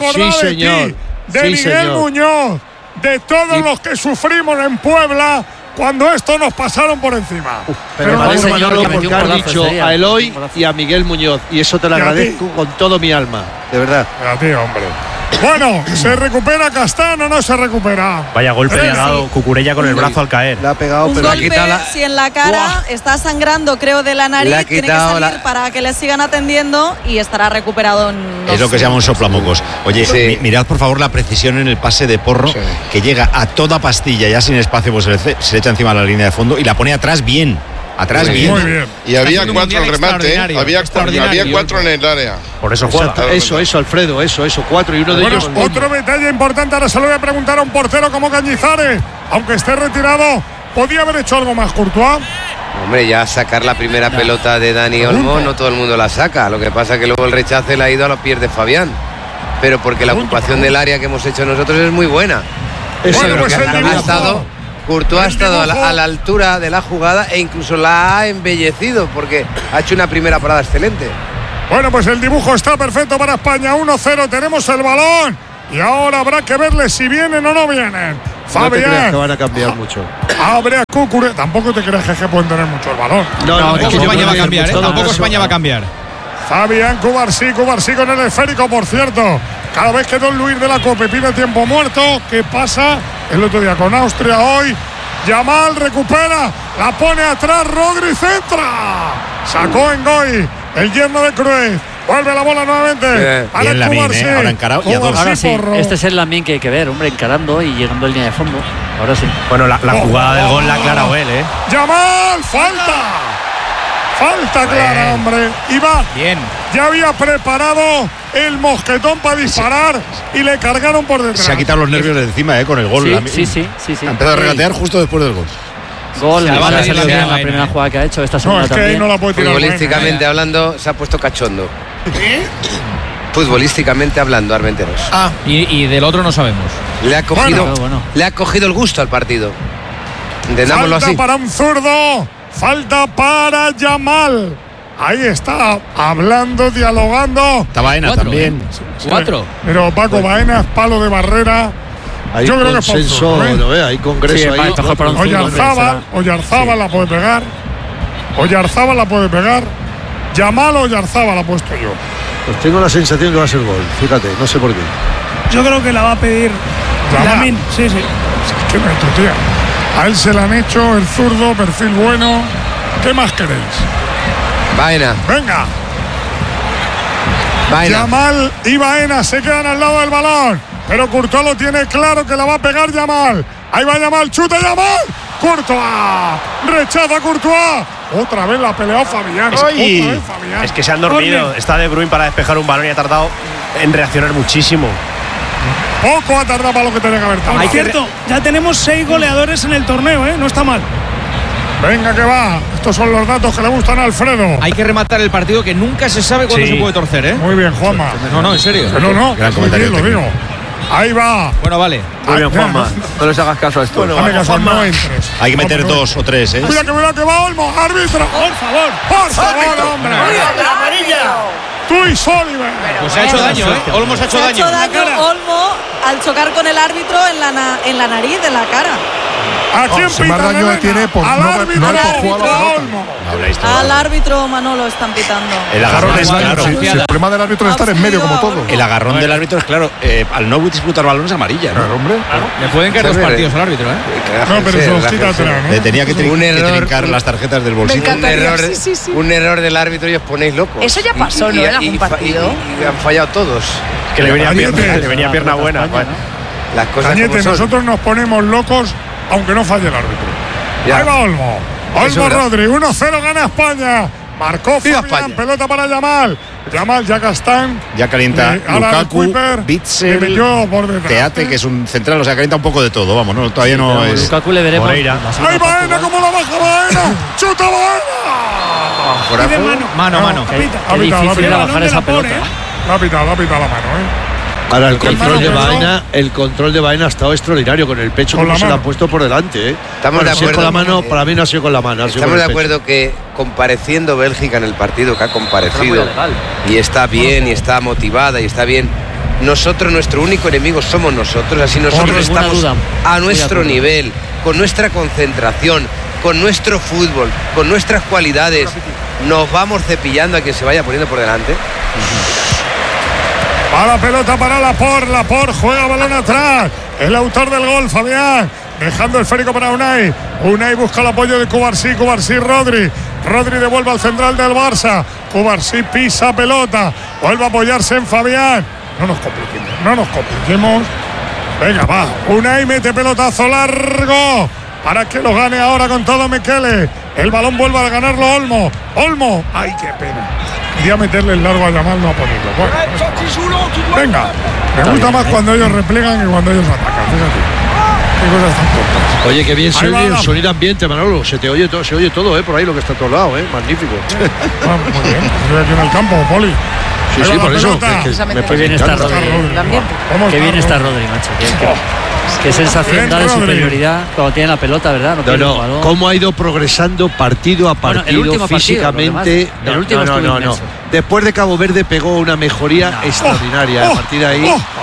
de Miguel Muñoz, de todos los que sufrimos en Puebla cuando esto nos pasaron por encima. Pero parece, Manolo, porque has dicho a Eloy y a Miguel Muñoz, y eso te lo agradezco con todo mi alma, de verdad. A ti, hombre. Bueno, ¿se recupera Castán o no se recupera? Vaya golpe le ha dado Cucurella con el brazo al caer. Le ha pegado, pero golpe, si en la cara está sangrando, creo, de la nariz, tiene que salir para que le sigan atendiendo y estará recuperado en es lo que se llama un soplamocos. Oye, mirad por favor la precisión en el pase de Porro, que llega a toda pastilla, ya sin espacio, pues se le echa encima de la línea de fondo y la pone atrás bien. Atrás bien. Muy bien. Y había 4 en remate, había 4 en el área. Por eso juega. Eso, Alfredo, eso, 4 y uno de ellos. Otro detalle importante, ahora se lo voy a preguntar a un portero como Cañizares, aunque esté retirado, ¿podía haber hecho algo más Courtois? Hombre, ya sacar la primera pelota de Dani Olmo, no todo el mundo la saca. Lo que pasa es que luego el rechace le ha ido a los pies de Fabián. Pero porque la ocupación del área que hemos hecho nosotros es muy buena. Bueno, pues Courtois ha estado a la altura de la jugada e incluso la ha embellecido porque ha hecho una primera parada excelente. Bueno, pues el dibujo está perfecto para España. 1-0, tenemos el balón. Y ahora habrá que verle si vienen o no vienen. Fabián. No te creas que van a cambiar mucho. Abre a Cucurella. Tampoco te creas que pueden tener mucho el balón. No, España va a cambiar, tampoco España va a cambiar. Fabián Cubarsí con el esférico, por cierto. Cada vez que Don Luis de la Cope pide tiempo muerto, ¿qué pasa? El otro día con Austria, hoy Yamal recupera, la pone atrás, Rodri centra. Sacó en Goy, el yerno de Cruyff. Vuelve la bola nuevamente. Bien Lamine, ahora encarado y a dos. Ahora sí, este es el Lamine que hay que ver, hombre, encarando y llegando en línea de fondo. Ahora sí. Bueno, la jugada del gol la ha aclarado él, Yamal, falta clara, hombre. Y va. Bien. Ya había preparado el mosquetón para disparar y le cargaron por detrás. Se ha quitado los nervios de encima, con el gol. Sí. Ha empezado a regatear justo después del gol. Gol, la primera jugada que ha hecho, esta segunda también. Ahí no la puede tirar. Futbolísticamente hablando, se ha puesto cachondo. Futbolísticamente hablando, Armenteros. Y del otro no sabemos. Le ha cogido el gusto al partido. Entendámoslo así. Falta para un zurdo. Falta para Yamal. Ahí está, hablando, dialogando. Está Baena también. 4. Pero Paco Baena es palo de barrera. Hay yo creo consenso, que ¿no? Hay congreso ahí. Oyarzábal la puede pegar. Oyarzábal la puede pegar. Yamal o Oyarzábal la he puesto yo. Pues tengo la sensación que va a ser gol. Fíjate, no sé por qué. Yo creo que la va a pedir Lamine. Sí. ¿Qué meto, tía? A él se la han hecho, el zurdo, perfil bueno. ¿Qué más queréis? Baena. Venga. Yamal y Baena se quedan al lado del balón. Pero Courtois lo tiene claro que la va a pegar Yamal. Ahí va Yamal, chuta Yamal. Courtois. Rechaza Courtois. Otra vez la ha peleado Fabián. Es que se han dormido. Está De Bruyne para despejar un balón y ha tardado en reaccionar muchísimo. Poco ha tardado para lo que tenía que haber tardado. Es cierto, ya tenemos 6 goleadores en el torneo, no está mal. Venga que va. Estos son los datos que le gustan a Alfredo. Hay que rematar el partido, que nunca se sabe cuándo se puede torcer, Muy bien, Juanma. No, en serio. No. Muy bien, lo digo. Ahí va. Bueno, vale. Muy bien, Juanma. No les hagas caso a esto. Dame caso, no entres. Hay que meter 2 o 3, Mira que va Olmo, árbitro. Por favor, hombre. Tú y Soliver. Pues ha hecho daño, Olmo se ha hecho daño. Olmo al chocar con el árbitro en la nariz, en la cara. ¿A quién pita? Más daño tiene por al árbitro Manolo están pitando. El agarrón es claro. El problema del árbitro es estar en medio como todo. El agarrón del árbitro es claro. Al no disputar balones amarilla, ¿no? Hombre. Le pueden caer 2 partidos al árbitro, No, pero se los quita atrás, ¿no? Le tenía que trincar las tarjetas del bolsillo. Un error del árbitro y os ponéis locos. Eso ya pasó, ¿no? En algún partido. Y han fallado todos. Que le venía pierna buena. Las cosas Cañete, nosotros nos ponemos locos aunque no falle el árbitro. Ahí va Olmo. Olmo Rodri, 1-0 gana España. Marcó Fabián, pelota para Yamal. Yamal, ya Castán. Ya calienta Lukaku, Bitzel, Teate, que es un central, o sea, calienta un poco de todo, vamos, ¿no? Todavía no es. Lukaku le veremos. Ahí Baena, ¿cómo la baja Baena? ¡Chuta Baena! Mano. Qué difícil era bajar esa pelota. La ha pitado la mano, Ahora el control de Baena ha estado extraordinario con el pecho, como se la ha puesto por delante. Estamos de acuerdo. Con la mano, para mí no ha sido con la mano. Estamos de acuerdo que compareciendo Bélgica en el partido que ha comparecido y está bien y está motivada y está bien. Nosotros, nuestro único enemigo somos nosotros. Así nosotros estamos a nuestro nivel, con nuestra concentración, con nuestro fútbol, con nuestras cualidades. Nos vamos cepillando a quien se vaya poniendo por delante. A la pelota para Laporte juega balón atrás. El autor del gol, Fabián. Dejando el esférico para Unai. Unai busca el apoyo de Cubarsí, Rodri. Rodri devuelve al central del Barça. Cubarsí pisa pelota. Vuelve a apoyarse en Fabián. No nos compliquemos. Venga, va. Unai mete pelotazo largo. Para que lo gane ahora con todo Mekele. El balón vuelve a ganarlo Olmo. Ay, qué pena. Quería meterle el largo a Yamal, no a ponerlo. Bueno, venga, me gusta más cuando ellos replegan que cuando ellos atacan. Fíjate. cosas tan tontas. Oye, qué bien se oye el sonido ambiente, Manolo. Se oye todo, por ahí lo que está a todos lados, magnífico. Muy bien, estoy aquí en el campo, Poli. Sí, por eso. Qué bien está Rodri. Qué bien está Rodri, macho. Qué sensación da de superioridad cuando tiene la pelota, ¿verdad? No. Cómo ha ido progresando partido a partido físicamente. El último no. Después de Cabo Verde pegó una mejoría extraordinaria. A partir de ahí.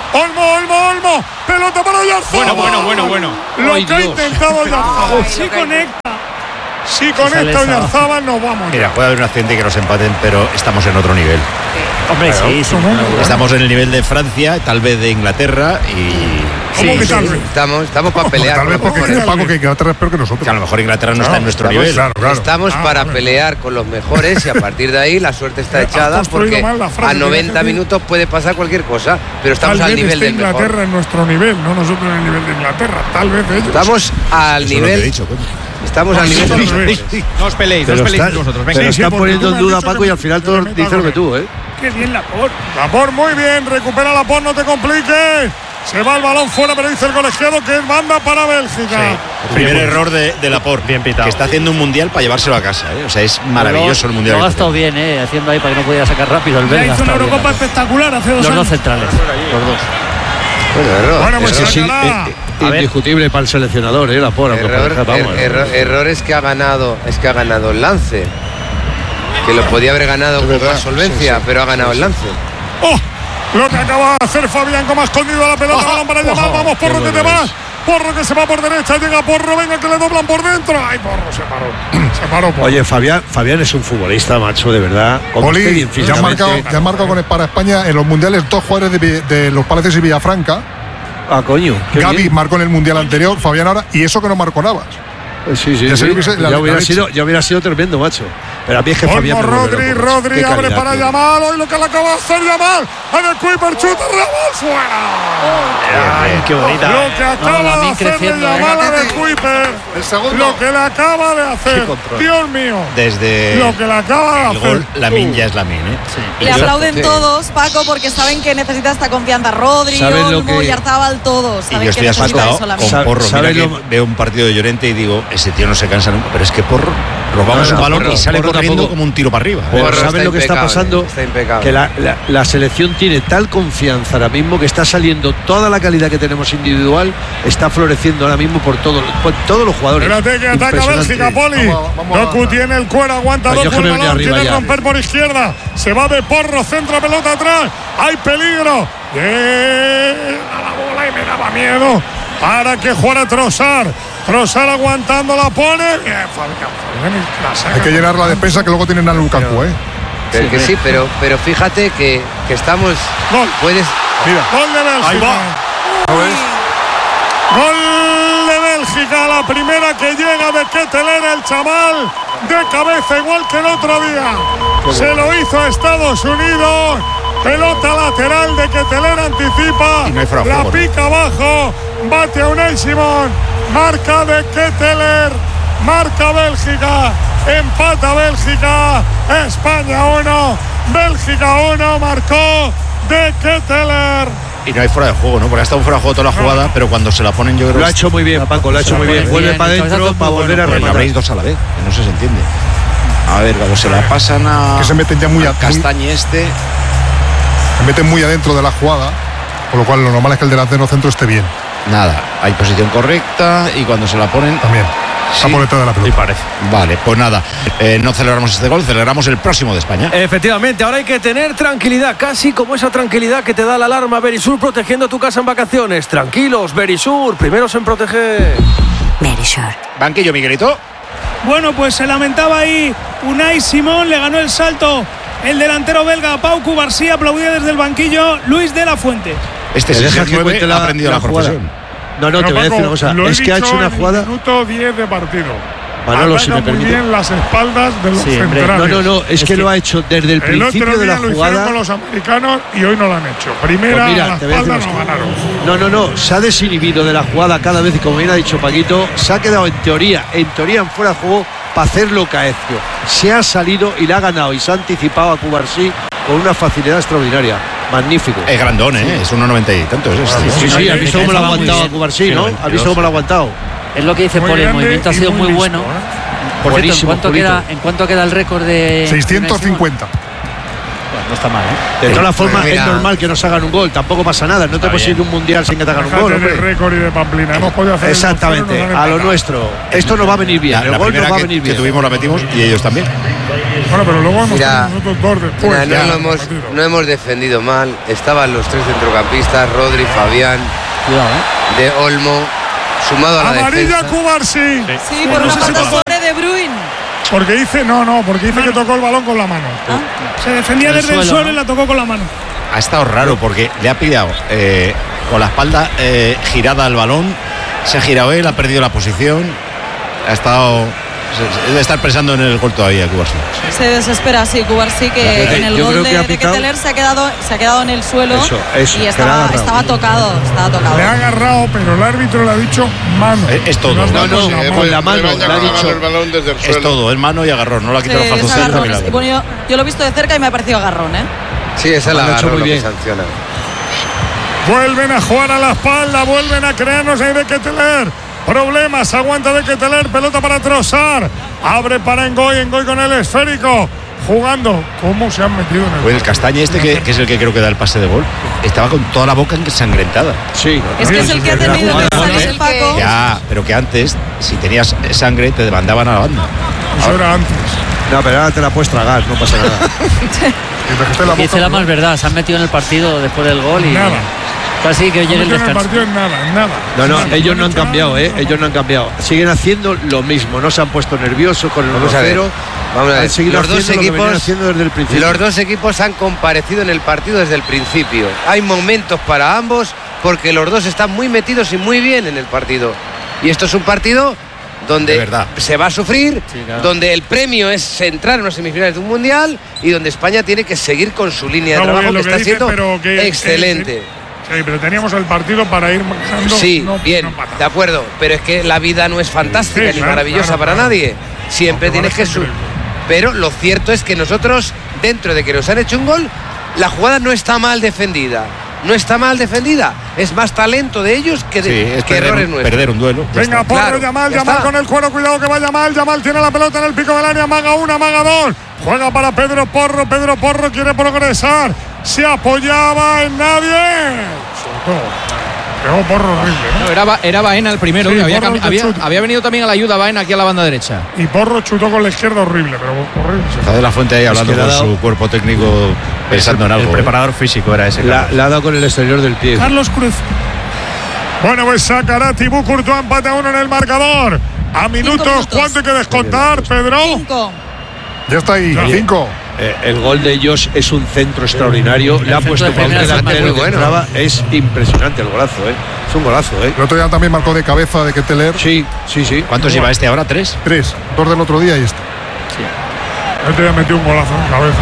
Olmo. Pelota para Oyarzabal. Bueno. Lo que ha intentado Oyarzabal. Sí conecta. Si conecta Oyarzabal nos vamos. Mira, puede haber un accidente que nos empaten, pero estamos en otro nivel. Hombre, claro, sí. Estamos en el nivel de Francia, tal vez de Inglaterra y... ¿Cómo que tal vez? Estamos para pelear. Tal vez porque Paco, que Inglaterra es peor que nosotros. Que a lo mejor Inglaterra no está en nuestro nivel. Claro. Estamos para pelear con los mejores y a partir de ahí la suerte está echada porque a 90 minutos puede pasar cualquier cosa, pero estamos al nivel del mejor. Inglaterra en nuestro nivel, no nosotros en el nivel de Inglaterra. Tal vez ellos. Estamos al nivel... Estamos al nivel de los mejores. No os peleéis vosotros. Pero están poniendo en duda, Paco, y al final todos dicen lo que tú, ¿eh? Qué bien Laporte. Laporte muy bien, recupera Laporte, no te compliques. Se va el balón fuera, pero dice el colegiado que es banda para Bélgica. Sí. Primer error de Laporte, bien pitado. Que está haciendo un mundial para llevárselo a casa, ¿eh? O sea, es maravilloso el mundial. Lo ha estado bien, haciendo ahí para que no pudiera sacar rápido el belga. Hizo una Eurocopa espectacular hace 2 años. Los dos centrales, los dos. Bueno, pues sí, indiscutible para el seleccionador, Laporte. Errores que ha ganado el lance. Que lo podía haber ganado con más solvencia, pero ha ganado el lance. Lo que acaba de hacer Fabián, como ha escondido la pelota, balón para llamar. Vamos, Porro, que te vas. Porro que se va por derecha, llega Porro, venga que le doblan por dentro. Ay, Porro, se paró Porro. Oye, Fabián es un futbolista, macho, de verdad. Poli, ya han marcado para España en los mundiales 2 jugadores de los Palacios y Villafranca. Coño. Gavi marcó en el mundial anterior, Fabián ahora, y eso que no marcó Navas. Sí. Ya hubiera sido tremendo, macho. Pero a mí es que Fabián. Rodri abre para Yamal. Hoy lo que le acaba de hacer Yamal. En el Kuiper chuta, Ramal fuera. Ay, qué bonita. Lo que acaba de hacer Yamal a de Kuiper. Lo que le acaba de hacer. Dios mío. Desde lo que le acaba de hacer. Gol, Lamine ya es Lamine, ¿eh? Sí. Le aplauden todos, Paco, porque saben que necesita esta confianza. Rodri, Olmo, Oyarzabal, todos. Y yo estoy asustado con Porro. Mira que veo un partido de Llorente y digo, ese tío no se cansa nunca. Pero es que Porro robamos un balón y sale corriendo como un tiro para arriba. ¿Sabes lo que está pasando? Que la selección tiene tal confianza ahora mismo que está saliendo toda la calidad que tenemos individual, está floreciendo ahora mismo por todos los jugadores. Espérate que ataca Bélgica, Poli. Doku tiene el cuero, aguanta Doku el balón, quiere romper por izquierda. Se va de Porro, centra pelota atrás. Hay peligro. A la bola y me daba miedo para que jugara Trossard. Trossard aguantando, la pone. Hay que llenar la defensa que luego tienen a Lukaku, Sí, pero fíjate que estamos. Gol. Puedes. Mira. Gol de Bélgica. Ahí va. Gol de Bélgica, la primera que llega de Ketteler, el chaval, de cabeza, igual que el otro día. Se lo hizo a Estados Unidos. Pelota lateral de Ketteler, anticipa. La pica abajo. Bate a Unai Simón. Marca de Ketteler. Marca Bélgica. Empata Bélgica. España 1. Bélgica 1. Marcó de Ketteler. Y no hay fuera de juego, ¿no? Porque ha estado fuera de juego toda la jugada, pero cuando se la ponen yo creo que... Lo ha hecho muy bien, Paco, lo ha hecho muy bien. Vuelve para adentro para volver a rematar. Habréis dos a la vez, que no se entiende. A ver, cuando se la pasan a... Que se meten ya muy Castañe se meten muy adentro de la jugada, por lo cual lo normal es que el delantero centro esté bien. Nada, hay posición correcta y cuando se la ponen... También. Está por detrás de la pelota. Sí, parece. Vale, pues nada, no celebramos este gol, celebramos el próximo de España. Efectivamente, ahora hay que tener tranquilidad, casi como esa tranquilidad que te da la alarma Verisur protegiendo tu casa en vacaciones. Tranquilos, Verisur, primeros en proteger. Verisur. Banquillo, Miguelito. Bueno, pues se lamentaba ahí Unai Simón, le ganó el salto el delantero belga Pau Cubarsí, aplaudía desde el banquillo Luis de la Fuente. Este se deja que cuente ha aprendido la profesión. No, te voy a decir una cosa. Es que ha hecho una jugada. Minuto 10 de partido. Manolo, si me permite. Muy bien las espaldas de los centrales. No, es que lo ha hecho desde el principio de la jugada. Lo hicieron con los americanos y hoy no lo han hecho. Primera, pues mira, la espalda no ganaron. No, se ha desinhibido de la jugada cada vez y como bien ha dicho Paquito, se ha quedado en teoría en fuera de juego para hacer lo que ha hecho. Se ha salido y le ha ganado y se ha anticipado a Cubarsí con una facilidad extraordinaria. Magnífico. Es grandón, es 1,90 y tanto. Sí, ha visto cómo lo ha aguantado a Cubarsí, ¿no? Ha visto cómo lo ha aguantado. Es lo que dice Paul, el movimiento ha sido muy bueno. Por cierto, ¿en cuánto queda el récord de 650? Bueno, no está mal, De todas formas, es normal que nos hagan un gol. Tampoco pasa nada. No te puedes ir a un mundial sin que te hagan un gol. De récord y de Pamplina. Hemos podido hacer exactamente, a lo nuestro. Esto no va a venir bien. El gol no va a venir bien. Que tuvimos la metimos y ellos también. Bueno, pero luego hemos tenido nosotros dos después. No hemos defendido mal. Estaban los tres centrocampistas, Rodri, Fabián, de Olmo, sumado a la amarilla defensa. Cubarsí. Sí, por una falta sobre De Bruyne. Porque dice, porque dice que tocó el balón con la mano. Se defendía desde el suelo y la tocó con la mano. Ha estado raro porque le ha pillado con la espalda girada al balón, se ha girado él, ha perdido la posición, ha estado... Debe estar pensando en el gol todavía, Cubarsí. Se desespera, sí, Cubarsí, que en el gol de Ketteler se ha quedado en el suelo. Eso, y estaba tocado. Le ha agarrado, pero el árbitro le ha dicho mano. Es todo. Con la mano le ha dicho. El balón desde el suelo. Es todo, es mano y agarrón, no la quita los falsos. Bueno, yo lo he visto de cerca y me ha parecido agarrón, Sí, esa es la agarrón lo que sanciona. Vuelven a jugar a la espalda, vuelven a crearnos ahí de Ketteler. Problemas, aguanta de Ketteler, pelota para Trossard, abre para Ngoy con el esférico, jugando. ¿Cómo se han metido en el Pues el Castañe que es el que creo que da el pase de gol, estaba con toda la boca ensangrentada. Sí. Es que es el que ha tenido que salir el Paco. Ya, pero que antes, si tenías sangre, te mandaban a la banda. Eso era antes. No, pero ahora te la puedes tragar, no pasa nada. Dice la más verdad, se han metido en el partido después del gol y... Nada. Casi que llegue el descanso. En nada. No, ellos no han cambiado, ellos no han cambiado. Siguen haciendo lo mismo, no se han puesto nerviosos con el 1-0. Vamos a ver, los dos equipos haciendo desde el principio. Los dos equipos han comparecido en el partido desde el principio. Hay momentos para ambos porque los dos están muy metidos y muy bien en el partido. Y esto es un partido donde se va a sufrir, donde el premio es entrar en unas semifinales de un mundial y donde España tiene que seguir con su línea de trabajo que está siendo excelente. Sí, pero teníamos el partido para ir manejando. Sí, bien, de acuerdo. Pero es que la vida no es fantástica ni maravillosa para nadie. Siempre tienes que subir. Pero lo cierto es que nosotros, dentro de que nos han hecho un gol, la jugada no está mal defendida. No está mal defendida. Es más talento de ellos que errores nuestros. Perder un duelo. Venga, Porro, Yamal con el cuero. Cuidado que va Yamal. Yamal tiene la pelota en el pico del área. Maga una, maga dos. Juega para Pedro Porro. Pedro Porro quiere progresar. Se apoyaba en nadie. Pegó Porro horrible, ¿no? No, era Baena el primero. Sí, había venido también a la ayuda Baena aquí a la banda derecha. Y Porro chutó con la izquierda horrible, pero horrible. Está de la Fuente ahí hablando con su cuerpo técnico, pensando en algo. El preparador físico era ese. Le ha dado con el exterior del pie. Carlos Cruz. Bueno, pues sacará Thibaut Courtois, empate a 1 en el marcador. A minutos, ¿cuánto hay que descontar, Pedro? 5. Ya está ahí, 5. El gol de Josh es un centro extraordinario. Le ha puesto para un delantero que entraba. Es impresionante el golazo, Es un golazo, El otro día también marcó de cabeza de Ketteler. Sí. ¿Cuántos lleva este ahora? ¿3? 3. 2 del otro día y este. Sí. Este ya metió un golazo en cabeza.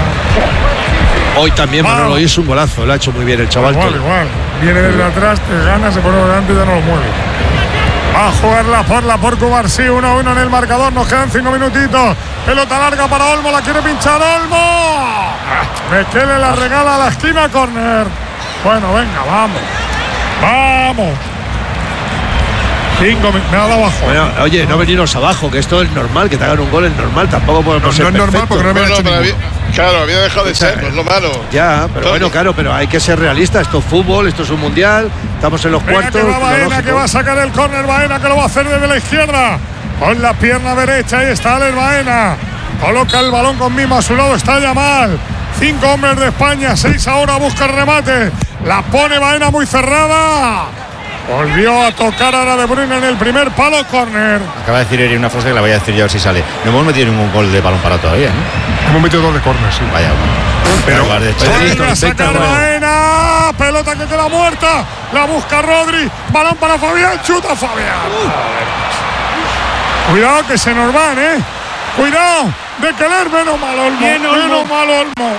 Hoy también Manolo, hoy es un golazo. Lo ha hecho muy bien el chaval. Igual. Viene desde atrás, te gana, se pone delante y ya no lo mueve. Va a jugarla por Cubarsí, 1-1 en el marcador, nos quedan 5 minutitos. Pelota larga para Olmo, la quiere pinchar Olmo. Mekele la regala a la esquina, córner. Bueno, venga, vamos. 5 me ha dado abajo. Bueno, oye, no venirnos abajo, que esto es normal, que te hagan un gol es normal, tampoco podemos ser no es normal porque no me ha hecho Claro, había dejado de ser, no es lo malo. Ya, pero bueno, claro, pero hay que ser realista. Esto es fútbol, esto es un mundial, estamos en los cuartos. Que va Baena, que va a sacar el córner, Baena, que lo va a hacer desde la izquierda. Con la pierna derecha, ahí está Alex Baena. Coloca el balón con Mima, a su lado está Yamal. 5 hombres de España, 6 ahora, busca el remate. La pone Baena muy cerrada. Volvió a tocar ahora De Bruyne en el primer palo, córner. Acaba de decir Eri una frase que la voy a decir yo a ver si sale. No hemos metido ningún gol de balón parado todavía, ¿no? Hemos metido 2 de córner, sí. Vaya. Pero vuelve a sacar Baena. Pelota que queda muerta. La busca Rodri. Balón para Fabián. Chuta Fabián. Cuidado que se nos van, Cuidado. De Keller, menos mal Olmo. Menos mal Olmo.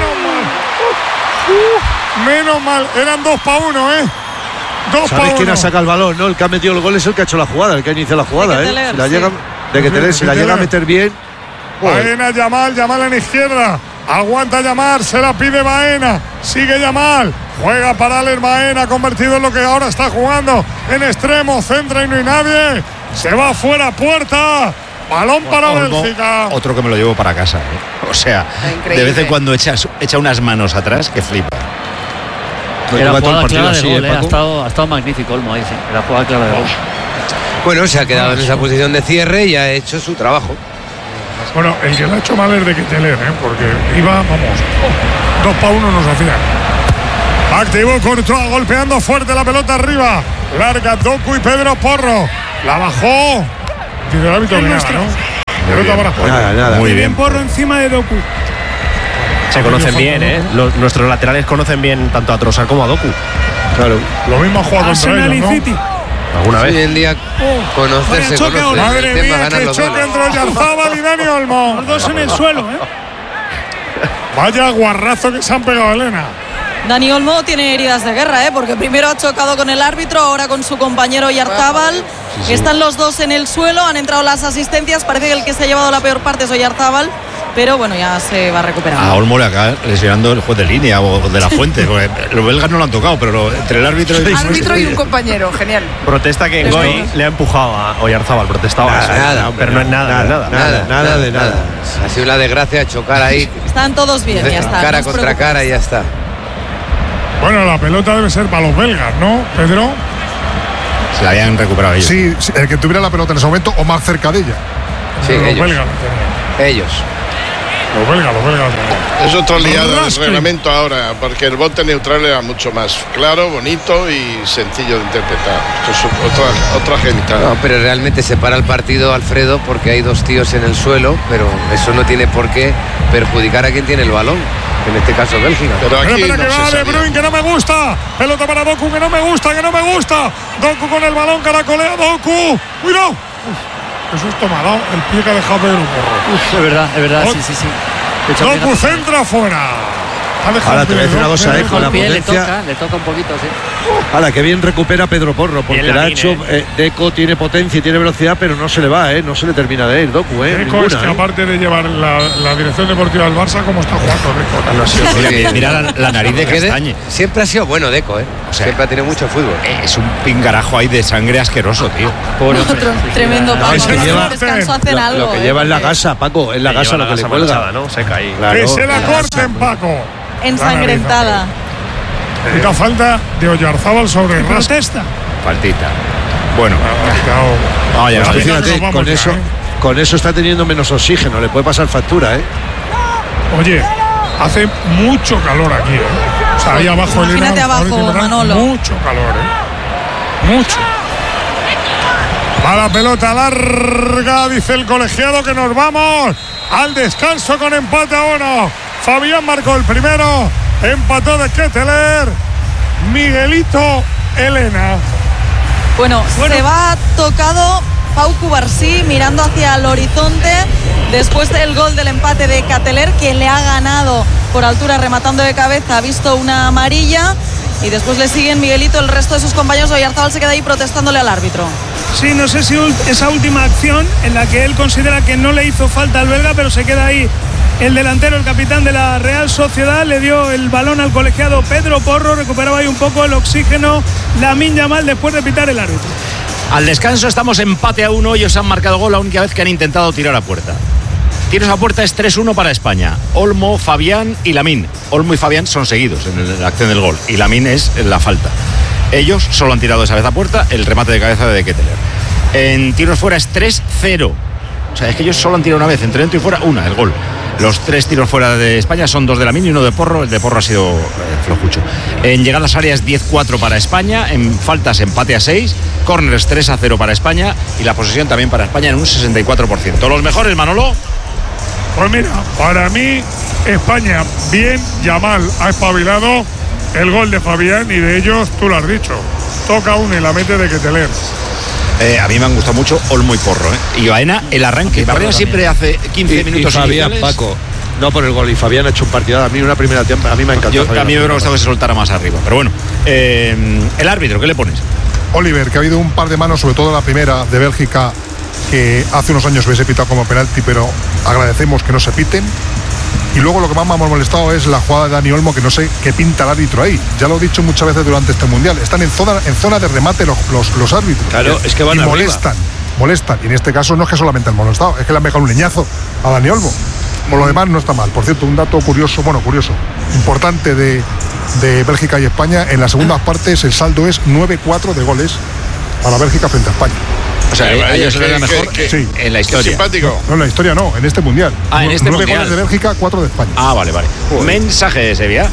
Menos mal. Eran 2-1, ¿Sabéis quién ha sacado el balón? ¿No? El que ha metido el gol es el que ha hecho la jugada, el que ha iniciado la jugada. Si la llega a meter bien. Baena, Yamal en izquierda. Aguanta Yamal, se la pide Baena. Sigue Yamal. Juega para Alex Baena, convertido en lo que ahora está jugando en extremo. Centra y no hay nadie. Se va fuera puerta. Balón para Bélgica. Otro que me lo llevo para casa. O sea, de vez en cuando echa unas manos atrás que flipa. Era jugada clara de gol, ha estado magnífico Olmo ahí, sí. Era jugada clara de gol. Bueno, se ha quedado en esa posición de cierre y ha hecho su trabajo. Bueno, el que lo ha hecho mal es de Ketelaere, porque iba, vamos, 2-1 nos hacían. Activo Courtois, golpeando fuerte la pelota arriba. Larga Doku y Pedro Porro. La bajó. Dice el árbitro que nada, ¿no? Pelota para Porro. Nada. Muy bien. Porro encima de Doku. Se conocen bien, ¿eh? Nuestros laterales conocen bien tanto a Trossard como a Doku. Claro. Lo mismo ha jugado contra ellos, ¿no? City. ¿Alguna vez? Hoy en día conocerse, conoce. Madre mía, que choque entre Oyarzábal y Dani Olmo. Los dos en el suelo, ¿eh? Vaya guarrazo que se han pegado, Elena. Dani Olmo tiene heridas de guerra, porque primero ha chocado con el árbitro, ahora con su compañero Oyarzábal. Sí. Están los dos en el suelo, han entrado las asistencias. Parece que el que se ha llevado la peor parte es Oyarzábal, pero bueno, ya se va recuperando. A Olmo le acaba lesionando el juez de línea o de la Fuente. Los belgas no lo han tocado, pero entre el árbitro y un compañero, genial. Protesta que Ngoy le ha empujado a Oyarzábal, protestaba. Nada, pero no es nada de nada. Ha sido la desgracia de chocar ahí. Están todos bien, ya está. Cara contra cara y ya está. Bueno, la pelota debe ser para los belgas, ¿no, Pedro? Se la habían recuperado ellos. Sí, el que tuviera la pelota en ese momento o más cerca de ella. Sí, los ellos. Belgas. Ellos. Los belgas. Es otro liado del reglamento ahora, porque el bote neutral era mucho más claro, bonito y sencillo de interpretar. Esto es otra genital. No, pero realmente se para el partido, Alfredo, porque hay dos tíos en el suelo, pero eso no tiene por qué perjudicar a quien tiene el balón. En este caso Bélgica. Pero aquí que va De Bruyne, que no me gusta. Pelota para Doku, que no me gusta. Doku con el balón, caracolea Doku. ¡Cuidado! Qué susto me ha dado el pie que ha dejado Pedro Porro. Es verdad, sí. Doku centra afuera. Ahora te voy a decir una cosa, con la potencia. Le toca un poquito, sí. Ahora, que bien recupera Pedro Porro, porque le ha hecho. Deco tiene potencia y tiene velocidad, pero no se le va, no se le termina de ir, Doku, Deco es que aparte de llevar la dirección deportiva del Barça, como está jugando Deco. Mira la nariz de Castañe. Siempre ha sido bueno Deco, O sea, siempre ha tenido mucho fútbol. Es un pingarajo ahí de sangre asqueroso, tío. Otro tremendo Paco. Descanso hacen algo. Lo que lleva en la gasa, Paco, en la gasa lo que le cuelga. Seca ahí. Que se la corten, Paco. Ensangrentada. Quita falta de Oyarzábal sobre el protesta. Faltita. Bueno. Fíjate, con eso está teniendo menos oxígeno, le puede pasar factura, Oye, hace mucho calor aquí, O sea, ahí abajo, imagínate abajo, Manolo. Mucho calor, Mucho. Va la pelota larga, dice el colegiado que nos vamos al descanso con empate a 1. Fabián marcó el primero, empató de Ketelaere, Miguelito Elena. Bueno, se va tocado Pau Cubarsí mirando hacia el horizonte después del gol del empate de Ketelaere, que le ha ganado por altura rematando de cabeza, ha visto una amarilla y después le siguen Miguelito, el resto de sus compañeros. Oyarzábal se queda ahí protestándole al árbitro. Sí, no sé si esa última acción en la que él considera que no le hizo falta al belga, pero se queda ahí el delantero, el capitán de la Real Sociedad. Le dio el balón al colegiado Pedro Porro, recuperaba ahí un poco el oxígeno Lamine Yamal después de pitar el árbitro. Al descanso estamos empate a 1, ellos han marcado gol la única vez que han intentado tirar a puerta. Tiros a puerta es 3-1 para España. Olmo, Fabián y Lamine. Olmo y Fabián son seguidos en la acción del gol y Lamine es la falta. Ellos solo han tirado esa vez a puerta, el remate de cabeza de Ketelaere. En tiros fuera es 3-0. O sea, es que ellos solo han tirado una vez, entre dentro y fuera, el gol. Los 3 tiros fuera de España son 2 de Lamine y 1 de Porro. El de Porro ha sido flojucho. En llegadas áreas 10-4 para España. En faltas empate a 6. Córneres 3-0 para España. Y la posesión también para España en un 64%. ¿Los mejores, Manolo? Pues mira, para mí España bien. Yamal ha espabilado. El gol de Fabián y de ellos tú lo has dicho. Toca uno y la mete de Ketelaere. A mí me han gustado mucho Olmo y Porro. Y Baena, el arranque. Baena siempre hace 15 minutos. Y Fabián, Paco, no por el gol. Y Fabián ha hecho un partido. A mí una primera tiempo, a mí me ha encantado. A mí me hubiera gustado que se soltara más arriba. Pero bueno, el árbitro, ¿qué le pones? Oliver, que ha habido un par de manos, sobre todo la primera de Bélgica, que hace unos años hubiese pitado como penalti, pero agradecemos que no se piten. Y luego lo que más me ha molestado es la jugada de Dani Olmo, que no sé qué pinta el árbitro ahí. Ya lo he dicho muchas veces durante este mundial. Están en zona de remate los árbitros. Claro, es que van y molestan. Y en este caso no es que solamente el molestado, es que le han pegado un leñazo a Dani Olmo. Por lo demás no está mal. Por cierto, un dato curioso, importante de Bélgica y España. En las segundas partes el saldo es 9-4 de goles para Bélgica frente a España. O sea, ellos eran mejor sí. En la historia. Simpático. No, en la historia no, en este mundial. En este 9 mundial. goles de Bélgica, 4 de España. Vale. Mensaje de Sevilla.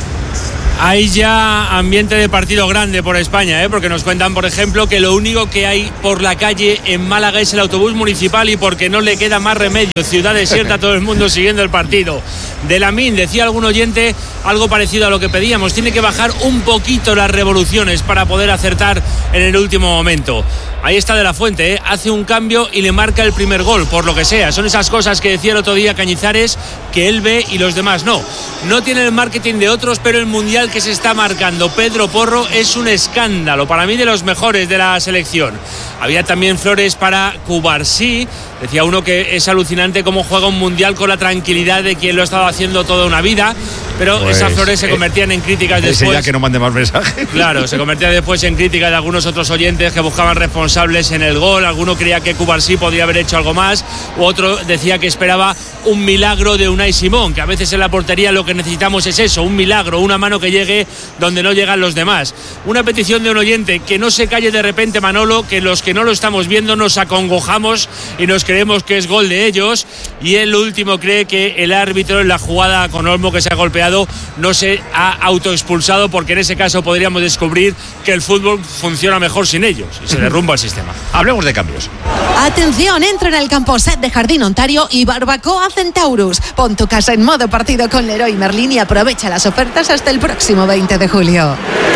Hay ya ambiente de partido grande por España, porque nos cuentan, por ejemplo, que lo único que hay por la calle en Málaga es el autobús municipal y porque no le queda más remedio. Ciudad desierta, todo el mundo siguiendo el partido. De Lamín, decía algún oyente algo parecido a lo que pedíamos. Tiene que bajar un poquito las revoluciones para poder acertar en el último momento. Ahí está De La Fuente, hace un cambio y le marca el primer gol, por lo que sea. Son esas cosas que decía el otro día Cañizares, que él ve y los demás no. No tiene el marketing de otros, pero el mundial que se está marcando Pedro Porro es un escándalo, para mí de los mejores de la selección. Había también flores para Cubarsí. Decía uno que es alucinante cómo juega un mundial con la tranquilidad de quien lo ha estado haciendo toda una vida, pero pues, esas flores se convertían en críticas después. Ya que no mande más mensajes. Claro, se convertía después en críticas de algunos otros oyentes que buscaban responsables en el gol. Alguno creía que Cubarsí podría haber hecho algo más, u otro decía que esperaba un milagro de Unai Simón, que a veces en la portería lo que necesitamos es eso, un milagro, una mano que llegue donde no llegan los demás. Una petición de un oyente, que no se calle de repente Manolo, que los que no lo estamos viendo nos acongojamos y nos creemos que es gol de ellos, y él último cree que el árbitro en la jugada con Olmo que se ha golpeado no se ha autoexpulsado, porque en ese caso podríamos descubrir que el fútbol funciona mejor sin ellos y se derrumba el sistema. Hablemos de cambios. Atención, entra en el campo set de Jardín Ontario y Barbacoa Centaurus. Pon tu casa en modo partido con Leroy Merlin y aprovecha las ofertas hasta el próximo 20 de julio.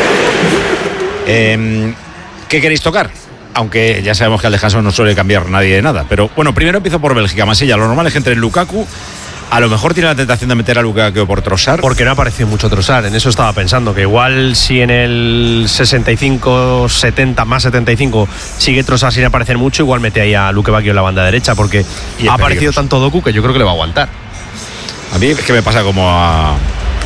¿Qué queréis tocar? Aunque ya sabemos que al descanso no suele cambiar nadie de nada. Pero bueno, primero empiezo por Bélgica. Masilla, lo normal es que entre Lukaku. A lo mejor tiene la tentación de meter a Lukaku por Trossard. Porque no ha aparecido mucho Trossard. En eso estaba pensando, que igual si en el 65, 70, más 75 sigue Trossard sin aparecer mucho, igual mete ahí a Luke Bacchio en la banda derecha, porque ha aparecido tanto Doku que yo creo que le va a aguantar. A mí es que me pasa como a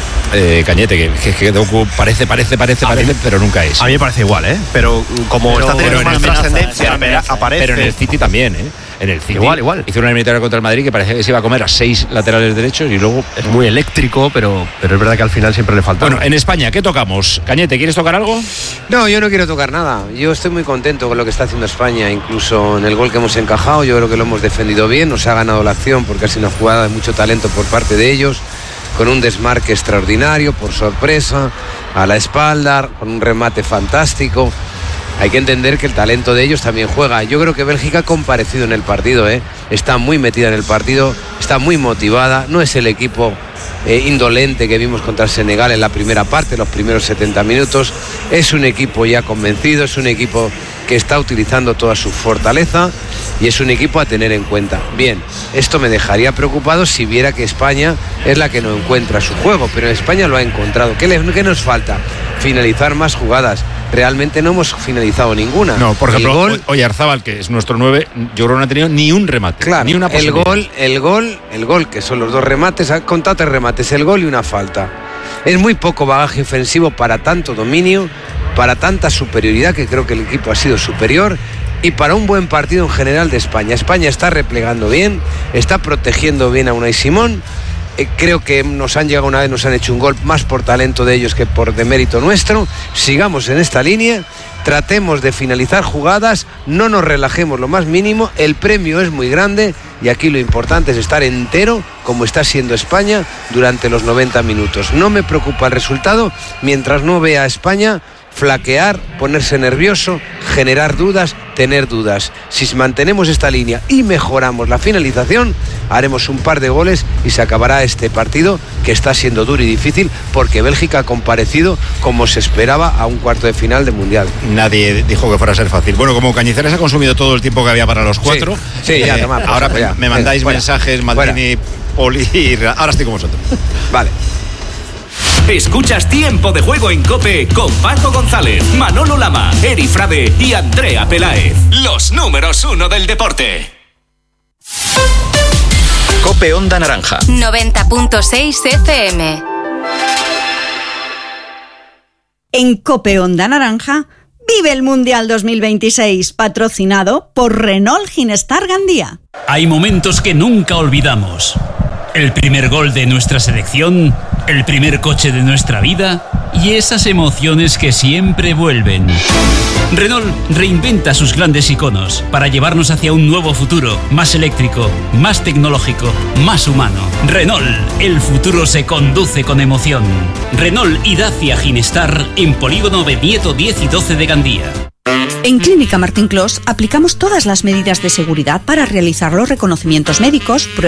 Cañete, que Doku parece, pero nunca es. A mí me parece igual, pero como está teniendo más trascendencia, aparece. Pero en el City también, En el City. Igual. Hizo una eliminatoria contra el Madrid que parecía que se iba a comer a 6 laterales derechos y luego. Es muy eléctrico, pero es verdad que al final siempre le falta. Bueno, en España, ¿qué tocamos? Cañete, ¿quieres tocar algo? No, yo no quiero tocar nada. Yo estoy muy contento con lo que está haciendo España, incluso en el gol que hemos encajado. Yo creo que lo hemos defendido bien, nos ha ganado la acción porque ha sido una jugada de mucho talento por parte de ellos, con un desmarque extraordinario, por sorpresa, a la espalda, con un remate fantástico. Hay que entender que el talento de ellos también juega. Yo creo que Bélgica ha comparecido en el partido, está muy metida en el partido, está muy motivada, no es el equipo indolente que vimos contra el Senegal en la primera parte, los primeros 70 minutos. Es un equipo ya convencido, es un equipo que está utilizando toda su fortaleza y es un equipo a tener en cuenta. Bien, esto me dejaría preocupado si viera que España es la que no encuentra su juego, pero España lo ha encontrado. ¿Qué nos falta? Finalizar más jugadas. Realmente no hemos finalizado ninguna. No, por ejemplo, Oyarzábal, que es nuestro 9, yo creo que no ha tenido ni un remate. Claro, ni una posibilidad. El gol, que son los 2 remates, ha contado 3 remates, el gol y una falta. Es muy poco bagaje ofensivo para tanto dominio, para tanta superioridad, que creo que el equipo ha sido superior, y para un buen partido en general de España. España está replegando bien, está protegiendo bien a Unai Simón. Creo que nos han llegado una vez, nos han hecho un gol más por talento de ellos que por demérito nuestro. Sigamos en esta línea, tratemos de finalizar jugadas, no nos relajemos lo más mínimo, el premio es muy grande y aquí lo importante es estar entero como está siendo España durante los 90 minutos. No me preocupa el resultado mientras no vea a España flaquear, ponerse nervioso, generar dudas, tener dudas. Si mantenemos esta línea y mejoramos la finalización, haremos un par de goles y se acabará este partido que está siendo duro y difícil porque Bélgica ha comparecido como se esperaba a un cuarto de final de Mundial. Nadie dijo que fuera a ser fácil. Bueno, como Cañizares ha consumido todo el tiempo que había para los 4, sí, ya, toma, ahora ya, me mandáis mensajes, Maldini, Poli, ahora estoy con vosotros. Vale. Escuchas Tiempo de Juego en COPE con Paco González, Manolo Lama, Eri Frade y Andrea Peláez. Los números 1 del deporte. COPE Onda Naranja. 90.6 FM. En COPE Onda Naranja, vive el Mundial 2026, patrocinado por Renault Ginestar Gandía. Hay momentos que nunca olvidamos. El primer gol de nuestra selección, el primer coche de nuestra vida y esas emociones que siempre vuelven. Renault reinventa sus grandes iconos para llevarnos hacia un nuevo futuro, más eléctrico, más tecnológico, más humano. Renault, el futuro se conduce con emoción. Renault y Dacia Ginestar en Polígono Benieto 10 y 12 de Gandía. En Clínica Martín Clos aplicamos todas las medidas de seguridad para realizar los reconocimientos médicos, pruebas